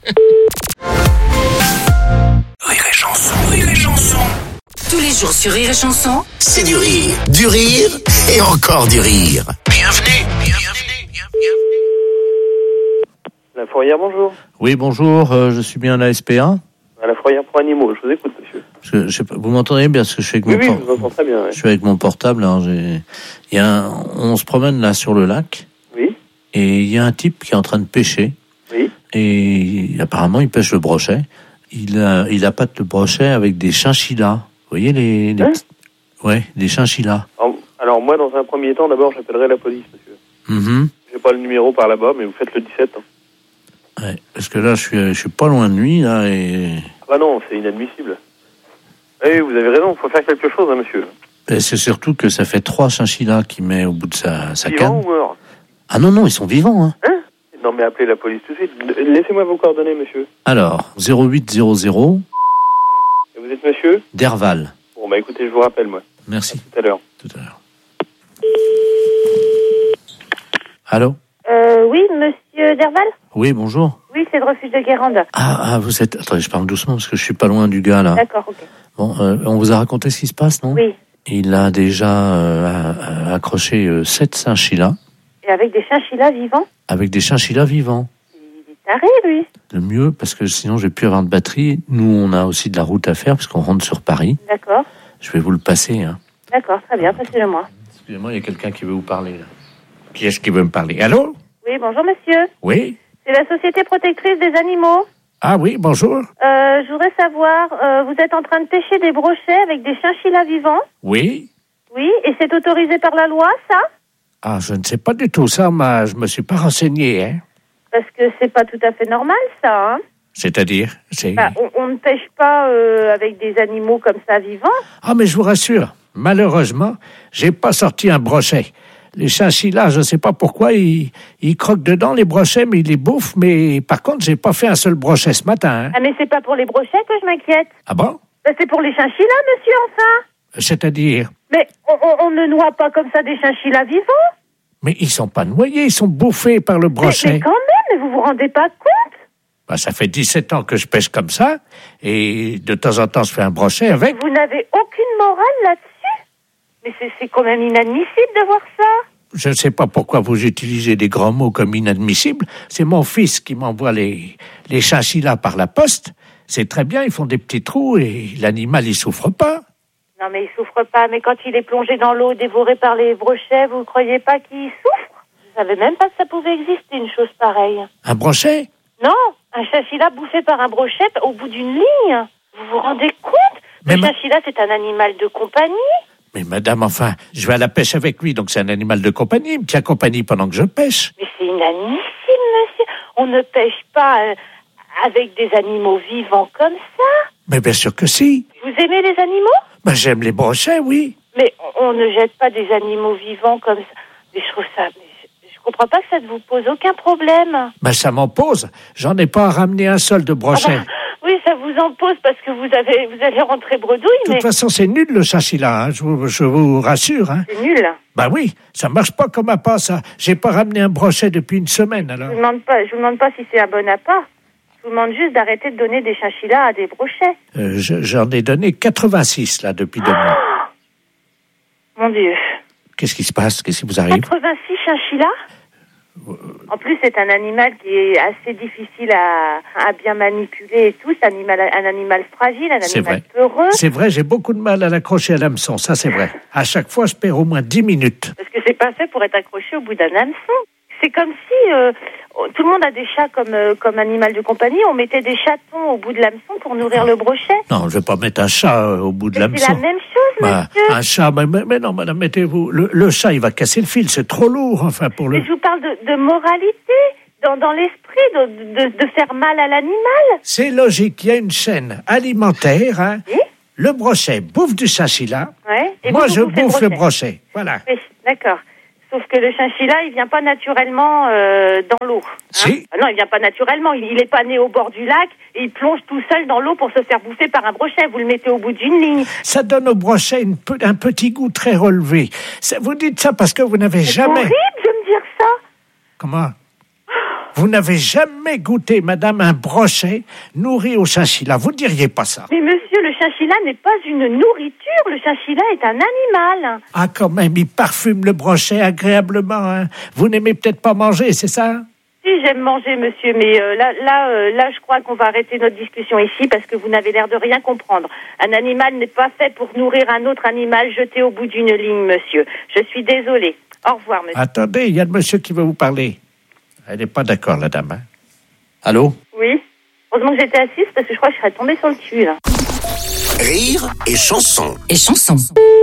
Speaker 4: Rire et chanson, rire et chanson.
Speaker 11: Tous les jours sur Rire et Chanson,
Speaker 4: C'est du rire, du rire et encore du rire. Bienvenue, bienvenue, bienvenue.
Speaker 9: La fourrière, bonjour.
Speaker 10: Oui, bonjour, euh, je suis bien à la S P A.
Speaker 9: À la fourrière pour animaux, je vous écoute, monsieur.
Speaker 10: Parce que, je sais pas, vous m'entendez bien parce que je suis avec
Speaker 9: Oui,
Speaker 10: mon
Speaker 9: oui,
Speaker 10: por-
Speaker 9: je vous entends très bien. Ouais.
Speaker 10: Je suis avec mon portable. Alors j'ai, il y a un... on se promène là sur le lac.
Speaker 9: Oui.
Speaker 10: Et il y a un type qui est en train de pêcher.
Speaker 9: Oui.
Speaker 10: Et apparemment, il pêche le brochet. Il a, il appâte le brochet avec des chinchillas. Vous voyez les, les
Speaker 9: Hein
Speaker 10: petits... Ouais, des chinchillas.
Speaker 9: Alors, alors, moi, dans un premier temps, d'abord, j'appellerai la police, monsieur.
Speaker 10: Mhm.
Speaker 9: J'ai pas le numéro par là-bas, mais vous faites le dix-sept. Hein.
Speaker 10: Ouais, parce que là, je suis, je suis pas loin de lui là et.
Speaker 9: Ah bah non, c'est inadmissible. Eh, vous avez raison, il faut faire quelque chose, hein, monsieur.
Speaker 10: Et c'est surtout que ça fait trois chinchillas qu'il met au bout de sa, sa
Speaker 9: Vivant
Speaker 10: canne.
Speaker 9: ou mort?
Speaker 10: Ah non, non, ils sont vivants. Hein.
Speaker 9: Hein? Non, mais appelez la police tout de suite. Laissez-moi vos coordonnées, monsieur.
Speaker 10: Alors, zéro huit zéro zéro,
Speaker 9: Et vous êtes monsieur?
Speaker 10: Derval.
Speaker 9: Bon, bah écoutez, je vous rappelle, moi.
Speaker 10: Merci.
Speaker 9: À tout à l'heure.
Speaker 10: Tout à l'heure. Allô?
Speaker 19: Euh, oui, monsieur Derval?
Speaker 10: Oui, bonjour.
Speaker 19: Oui, c'est le refuge de Guérande.
Speaker 10: Ah, ah, vous êtes... Attendez, je parle doucement parce que je suis pas loin du gars, là.
Speaker 19: D'accord, ok.
Speaker 10: Bon, euh, on vous a raconté ce qui se passe, non?
Speaker 19: Oui.
Speaker 10: Il a déjà euh, accroché euh, sept chinchillas
Speaker 19: Et avec des chinchillas vivants?
Speaker 10: avec des chinchillas vivants.
Speaker 19: Il est taré, lui.
Speaker 10: Le mieux, parce que sinon je vais plus avoir de batterie. Nous, on a aussi de la route à faire parce qu'on rentre sur Paris.
Speaker 19: D'accord.
Speaker 10: Je vais vous le passer, hein.
Speaker 19: D'accord, très bien, passez-le-moi.
Speaker 10: Excusez-moi, il y a quelqu'un qui veut vous parler, là. Qui est-ce qui veut me parler? Allô?
Speaker 19: Oui, bonjour, monsieur.
Speaker 10: Oui?
Speaker 19: C'est la Société Protectrice des Animaux.
Speaker 10: Ah oui, bonjour.
Speaker 19: Euh, je voudrais savoir, euh, vous êtes en train de pêcher des brochets avec des chinchillas vivants?
Speaker 10: Oui?
Speaker 19: Oui, et c'est autorisé par la loi, ça?
Speaker 10: Ah, je ne sais pas du tout ça, mais je me suis pas renseigné, hein.
Speaker 19: Parce que c'est pas tout à fait normal, ça, hein?
Speaker 10: C'est-à-dire? C'est...
Speaker 19: Bah, on, on ne pêche pas euh, avec des animaux comme ça vivants.
Speaker 10: Ah, mais je vous rassure, malheureusement, j'ai pas sorti un brochet. Les chinchillas, je sais pas pourquoi, ils, ils croquent dedans les brochets, mais ils les bouffent. Mais par contre, j'ai pas fait un seul brochet ce matin, hein.
Speaker 19: Ah, mais c'est pas pour les brochets que je m'inquiète.
Speaker 10: Ah bon?
Speaker 19: Bah, c'est pour les chinchillas, monsieur, enfin.
Speaker 10: C'est-à-dire?
Speaker 19: Mais on, on, on ne noie pas comme ça des chinchillas vivants.
Speaker 10: Mais ils sont pas noyés, ils sont bouffés par le brochet.
Speaker 19: Mais, mais quand même, mais vous vous rendez pas compte?
Speaker 10: Bah, ça fait dix-sept ans que je pêche comme ça, et de temps en temps, je fais un brochet avec.
Speaker 19: Vous n'avez aucune morale là-dessus? Mais c'est, c'est quand même inadmissible de voir ça.
Speaker 10: Je ne sais pas pourquoi vous utilisez des grands mots comme inadmissible. C'est mon fils qui m'envoie les, les chinchillas par la poste. C'est très bien, ils font des petits trous et l'animal, il souffre pas.
Speaker 19: Non, mais il souffre pas. Mais quand il est plongé dans l'eau, dévoré par les brochets, vous ne croyez pas qu'il souffre? Je savais même pas que ça pouvait exister, une chose pareille.
Speaker 10: Un brochet?
Speaker 19: Non, un chinchilla bouffé par un brochet au bout d'une ligne. Vous vous rendez compte?
Speaker 10: Mais
Speaker 19: Le
Speaker 10: ma-
Speaker 19: chinchilla, c'est un animal de compagnie.
Speaker 10: Mais madame, enfin, je vais à la pêche avec lui, donc c'est un animal de compagnie. Il me tient compagnie pendant que je pêche.
Speaker 19: Mais c'est inadmissible, monsieur. On ne pêche pas euh, avec des animaux vivants comme ça.
Speaker 10: Mais bien sûr que si.
Speaker 19: Vous aimez les animaux?
Speaker 10: Ben, j'aime les brochets, oui.
Speaker 19: Mais on, on ne jette pas des animaux vivants comme ça. Mais je trouve ça... mais je, je comprends pas que ça ne vous pose aucun problème.
Speaker 10: Ben, ça m'en pose. J'en ai pas à ramener un seul de brochet.
Speaker 19: Ah bah, oui, ça vous en pose parce que vous avez, vous allez rentrer bredouille,
Speaker 10: De
Speaker 19: mais...
Speaker 10: toute façon, c'est nul le chinchilla, hein, je, vous, je vous rassure. Hein.
Speaker 19: C'est nul.
Speaker 10: Ben oui, ça marche pas comme appât, ça. J'ai pas ramené un brochet depuis une semaine, alors.
Speaker 19: Je vous demande pas, je vous demande pas si c'est un bon appât. Je vous demande juste d'arrêter de donner des chinchillas à des brochets.
Speaker 6: Euh, je- j'en ai donné quatre-vingt-six, là, depuis deux mois.
Speaker 19: Mon Dieu.
Speaker 6: Qu'est-ce qui se passe? Qu'est-ce qui vous arrive?
Speaker 19: quatre-vingt-six chinchillas? En plus, c'est un animal qui est assez difficile à, à bien manipuler et tout. C'est un animal, un animal fragile, un
Speaker 6: C'est
Speaker 19: animal
Speaker 6: vrai.
Speaker 19: peureux.
Speaker 6: C'est vrai, j'ai beaucoup de mal à l'accrocher à l'hameçon, ça c'est vrai. À chaque fois, je perds au moins dix minutes.
Speaker 19: Parce que c'est pas fait pour être accroché au bout d'un hameçon. C'est comme si euh, tout le monde a des chats comme, euh, comme animal de compagnie. On mettait des chatons au bout de l'hameçon pour nourrir le brochet.
Speaker 6: Non, je vais pas mettre un chat euh, au bout de
Speaker 19: C'est
Speaker 6: l'hameçon.
Speaker 19: la même chose,
Speaker 6: Bah,
Speaker 19: monsieur.
Speaker 6: un chat, mais, mais- mais non, madame, mettez-vous. Le, le chat, il va casser le fil, c'est trop lourd, enfin, pour le.
Speaker 19: Mais je vous parle de, de moralité, dans, dans l'esprit, de, de, de faire mal à l'animal.
Speaker 6: C'est logique, il y a une chaîne alimentaire, hein. Le brochet bouffe du chinchilla.
Speaker 19: Ouais. Et
Speaker 6: Moi,
Speaker 19: vous,
Speaker 6: je
Speaker 19: vous bouffez le
Speaker 6: bouffe le
Speaker 19: brochet.
Speaker 6: brochet. Voilà.
Speaker 19: Oui, d'accord. Sauf que le chinchilla, il vient pas naturellement euh, dans l'eau. Hein.
Speaker 6: Si.
Speaker 19: Ah non, il vient pas naturellement. Il, il est pas né au bord du lac et il plonge tout seul dans l'eau pour se faire bouffer par un brochet. Vous le mettez au bout d'une ligne.
Speaker 6: Ça donne au brochet une pe- un petit goût très relevé. Ça- vous dites ça parce que vous n'avez
Speaker 19: C'est
Speaker 6: jamais.
Speaker 19: horrible de me dire ça.
Speaker 6: Comment? Vous n'avez jamais goûté, madame, un brochet nourri au chinchilla. Vous diriez pas ça.
Speaker 19: Mais monsieur, le chinchilla n'est pas une nourriture. Le chinchilla est un animal.
Speaker 6: Ah, quand même, il parfume le brochet agréablement, hein. Vous n'aimez peut-être pas manger, c'est ça?
Speaker 19: Si, j'aime manger, monsieur, mais euh, là, là, euh, là, je crois qu'on va arrêter notre discussion ici parce que vous n'avez l'air de rien comprendre. Un animal n'est pas fait pour nourrir un autre animal jeté au bout d'une ligne, monsieur. Je suis désolée. Au revoir, monsieur.
Speaker 6: Attendez, il y a le monsieur qui veut vous parler. Elle n'est pas d'accord, la dame, hein. Allô?
Speaker 19: Oui. Heureusement que j'étais assise parce que je crois que je serais tombée sur le cul, là.
Speaker 4: Rire et chanson.
Speaker 11: Et chanson.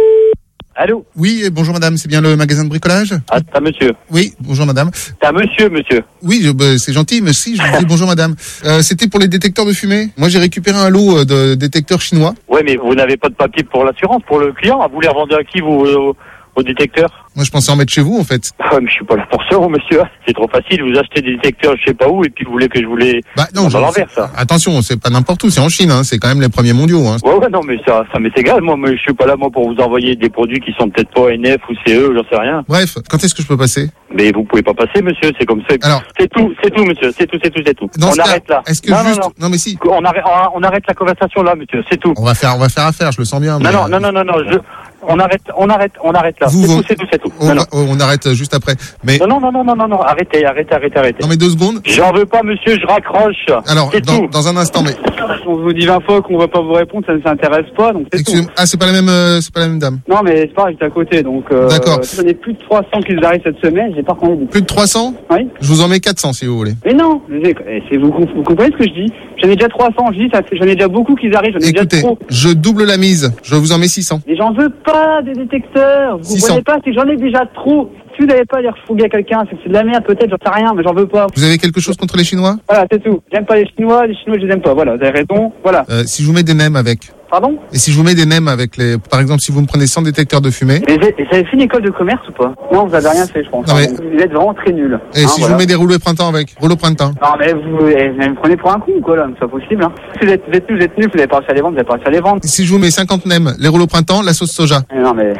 Speaker 12: Allô?
Speaker 2: Oui, euh, bonjour madame, c'est bien le magasin de bricolage?
Speaker 12: Ah, c'est un monsieur.
Speaker 2: Oui, bonjour madame.
Speaker 12: C'est un monsieur, monsieur.
Speaker 2: Oui, je- bah, c'est gentil, mais si, je vous dis bonjour madame. Euh, C'était pour les détecteurs de fumée. Moi, j'ai récupéré un lot euh, de détecteurs chinois.
Speaker 12: Ouais, mais vous n'avez pas de papier pour l'assurance, pour le client. Vous les revendez à qui, vous, au, au détecteur?
Speaker 2: Moi, je pensais en mettre chez vous, en fait.
Speaker 12: Ah, mais je suis pas là pour ça, oh, monsieur. C'est trop facile. Vous achetez des détecteurs, je sais pas où, et puis vous voulez que je vous les...
Speaker 2: Bah non,
Speaker 12: dans
Speaker 2: je-
Speaker 12: l'envers, ça.
Speaker 2: attention, c'est pas n'importe où, c'est en Chine, hein. C'est quand même les premiers mondiaux, hein.
Speaker 12: Ouais, ouais, non, mais ça, ça m'est égal. Moi, mais je suis pas là, moi, pour vous envoyer des produits qui sont peut-être pas N F ou C E, j'en sais rien.
Speaker 2: Bref, quand est-ce que je peux passer?
Speaker 12: Mais vous pouvez pas passer, monsieur. C'est comme ça.
Speaker 2: Alors.
Speaker 12: C'est tout, c'est tout, monsieur. C'est tout, c'est tout, c'est tout.
Speaker 2: Dans
Speaker 12: on
Speaker 2: ce cas,
Speaker 12: arrête là.
Speaker 2: est-ce que
Speaker 12: non,
Speaker 2: juste-
Speaker 12: non, non.
Speaker 2: non, mais si.
Speaker 12: On arrête, on arrête la conversation là, monsieur. C'est tout.
Speaker 2: On va faire, on va faire affaire, je le sens bien.
Speaker 12: Non,
Speaker 2: mais,
Speaker 12: non,
Speaker 2: euh,
Speaker 12: non, non, non, non, je, on arrête, on arrête, on arrête là.
Speaker 2: Vous,
Speaker 12: C'est
Speaker 2: vous-
Speaker 12: tout, c'est tout, c'est tout.
Speaker 2: On,
Speaker 12: Non, non.
Speaker 2: va- on arrête juste après. Mais
Speaker 12: Non, non, non, non, non, non, non, arrêtez, arrêtez, arrêtez, arrêtez.
Speaker 2: non, mais deux secondes.
Speaker 12: J'en veux pas, monsieur, je raccroche.
Speaker 2: Alors,
Speaker 12: c'est
Speaker 2: dans,
Speaker 12: tout.
Speaker 2: dans un instant, mais
Speaker 5: On vous dit vingt fois qu'on va pas vous répondre, ça ne s'intéresse pas, donc c'est tout.
Speaker 2: excusez-moi. Ah, c'est pas la même, euh, c'est pas la même dame.
Speaker 5: Non, mais c'est pas, j'étais à côté, donc... Euh,
Speaker 2: D'accord.
Speaker 5: J'en ai plus de trois cents qui arrivent cette semaine, j'ai pas reconnu.
Speaker 2: Plus de trois cents?
Speaker 5: Oui.
Speaker 2: Je vous en mets quatre cents si vous voulez.
Speaker 5: Mais non, mais c'est- c'est- vous, vous comprenez ce que je dis? J'en ai déjà trois cents, je dis, ça, j'en ai déjà beaucoup qui arrivent, j'en ai
Speaker 2: Écoutez,
Speaker 5: déjà trop.
Speaker 2: je double la mise. Je vous en mets six cents.
Speaker 5: Mais j'en veux pas des détecteurs, vous
Speaker 2: six cents.
Speaker 5: comprenez pas, c'est que j'en ai déjà trop. Si vous n'avez pas les refouguer à quelqu'un, c'est que c'est de la merde peut-être, j'en sais rien, mais j'en veux pas.
Speaker 2: Vous avez quelque chose contre les Chinois?
Speaker 5: Voilà, c'est tout. J'aime pas les Chinois, les Chinois je les aime pas, voilà, vous avez raison, voilà.
Speaker 2: Euh, si je vous mets des nems avec.
Speaker 5: Pardon?
Speaker 2: Et si je vous mets des nems avec les, par exemple, si vous me prenez cent détecteurs de fumée.
Speaker 5: Mais vous avez vous avez fait une école de commerce ou pas? Non, vous avez rien fait, je pense.
Speaker 2: Non, mais-
Speaker 5: Donc, vous êtes vraiment très nul.
Speaker 2: Et
Speaker 5: Hein,
Speaker 2: si je
Speaker 5: voilà.
Speaker 2: vous mets des rouleaux de printemps avec? Rouleaux printemps.
Speaker 5: Non, mais vous, eh, vous me prenez pour un con, quoi, là, c'est pas possible, hein. Si vous êtes, vous êtes nul, vous êtes nul, vous n'avez pas réussi à les vendre, vous n'avez pas réussi à les vendre.
Speaker 2: Et si je vous mets cinquante nems, les rouleaux printemps, la sauce soja.
Speaker 5: Eh non, mais...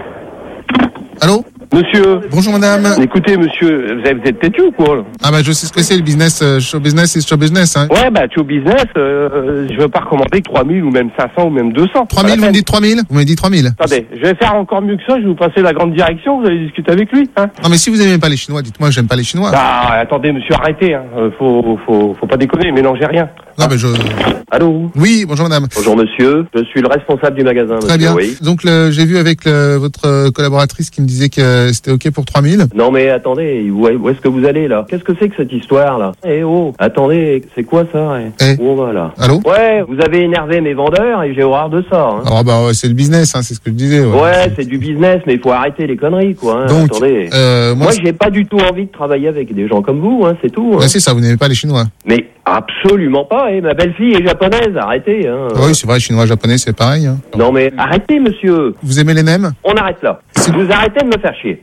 Speaker 2: Allô?
Speaker 13: Monsieur.
Speaker 2: Bonjour madame.
Speaker 13: Écoutez, monsieur, vous êtes, vous êtes têtu ou quoi?
Speaker 2: Ah bah je sais ce que c'est le business, euh, show business c'est show business, hein.
Speaker 13: Ouais, bah, tu au business, euh, je veux pas recommander que trois mille ou même cinq cents ou même deux cents.
Speaker 2: trois mille, vous me dites trois mille? Vous m'avez dit trois mille.
Speaker 13: Attendez, je vais faire encore mieux que ça, je vais vous passer la grande direction, vous allez discuter avec lui, hein.
Speaker 2: Non mais si vous aimez pas les Chinois, dites-moi j'aime pas les Chinois.
Speaker 13: Ah, attendez, monsieur, arrêtez, hein. Euh, Faut, faut, faut pas déconner, mélangez rien.
Speaker 2: Non mais je...
Speaker 13: Allô?
Speaker 2: Oui, bonjour madame.
Speaker 23: Bonjour monsieur, je suis le responsable du magasin.
Speaker 2: Très
Speaker 23: monsieur,
Speaker 2: bien.
Speaker 23: Oui.
Speaker 2: Donc le- j'ai vu avec le- votre euh, collaboratrice qui me disait que c'était ok pour trois mille.
Speaker 23: Non mais attendez, où, où est-ce que vous allez là? Qu'est-ce que c'est que cette histoire là? Eh oh, attendez, c'est quoi ça? Eh Où on va là?
Speaker 2: Allô?
Speaker 23: Ouais, vous avez énervé mes vendeurs et j'ai horreur de ça. Hein.
Speaker 2: Alors bah ouais, c'est le business, hein, c'est ce que je disais. Ouais.
Speaker 23: Ouais, c'est du business, mais il faut arrêter les conneries quoi. Hein.
Speaker 2: Donc,
Speaker 23: attendez.
Speaker 2: euh, moi,
Speaker 23: moi
Speaker 2: c'est-
Speaker 23: j'ai pas du tout envie de travailler avec des gens comme vous, hein, c'est tout. Hein.
Speaker 2: Bah, c'est ça, vous n'aimez pas les Chinois.
Speaker 23: Mais absolument pas, eh, ma belle-fille est japonaise, arrêtez. Hein.
Speaker 2: Oui, c'est vrai, Chinois, Japonais, c'est pareil. Hein.
Speaker 23: Non mais arrêtez monsieur.
Speaker 2: Vous aimez les nems?
Speaker 23: On arrête là. Vous arrêtez de me faire chier.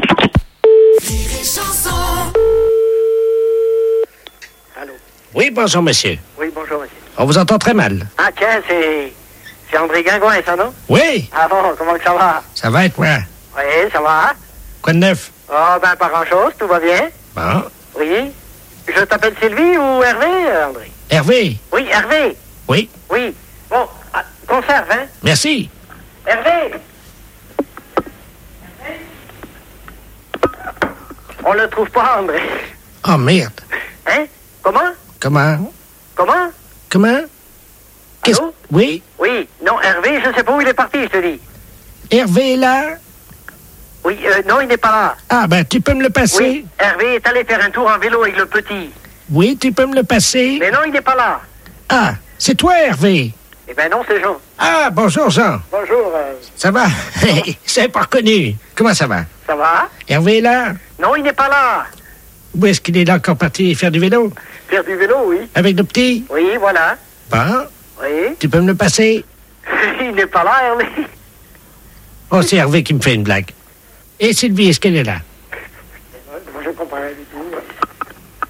Speaker 6: Oui, bonjour, monsieur.
Speaker 20: Oui, bonjour, monsieur.
Speaker 6: On vous entend très mal.
Speaker 20: Ah, tiens, c'est. C'est André Guingouin, ça, non?
Speaker 6: Oui,
Speaker 20: Ah bon, comment que ça va?
Speaker 6: ça va être moi.
Speaker 20: Oui, ça va?
Speaker 6: Quoi de neuf?
Speaker 20: Oh, ben, pas grand-chose, tout va bien.
Speaker 6: Bon.
Speaker 20: Oui. Je t'appelle Sylvie ou Hervé, euh, André?
Speaker 7: Hervé.
Speaker 20: Oui, Hervé.
Speaker 7: Oui.
Speaker 20: Oui. Bon, ah, conserve, hein.
Speaker 7: Merci.
Speaker 20: Hervé. On le trouve pas, André.
Speaker 7: Oh, merde.
Speaker 20: Hein? Comment?
Speaker 7: Comment?
Speaker 20: Comment?
Speaker 7: Comment? Qu'est-ce...
Speaker 20: Allô?
Speaker 7: Oui?
Speaker 20: Oui. Non, Hervé, je sais pas où il est parti, je te dis.
Speaker 7: Hervé est là?
Speaker 20: Oui, euh, non, il n'est pas là.
Speaker 7: Ah, ben, tu peux me le passer?
Speaker 20: Oui, Hervé est allé faire un tour en vélo avec le petit.
Speaker 7: Oui, tu peux me le passer?
Speaker 20: Mais non, il n'est pas là.
Speaker 7: Ah, c'est toi, Hervé?
Speaker 20: Eh ben non, c'est Jean.
Speaker 7: Ah, bonjour, Jean.
Speaker 20: Bonjour. euh,
Speaker 7: Ça va? C'est pas reconnu. Comment ça va?
Speaker 20: Ça va?
Speaker 7: Hervé est là?
Speaker 20: Non, il n'est pas là.
Speaker 7: Où est-ce qu'il est là encore parti faire du vélo?
Speaker 20: Faire du vélo, oui.
Speaker 7: Avec le petit?
Speaker 20: Oui, voilà.
Speaker 7: Bon.
Speaker 20: Oui.
Speaker 7: Tu peux me le passer?
Speaker 20: Il n'est pas là, Hervé.
Speaker 7: Oh, c'est Hervé qui me fait une blague. Et Sylvie, est-ce qu'elle est là?
Speaker 20: Je comprends rien du tout.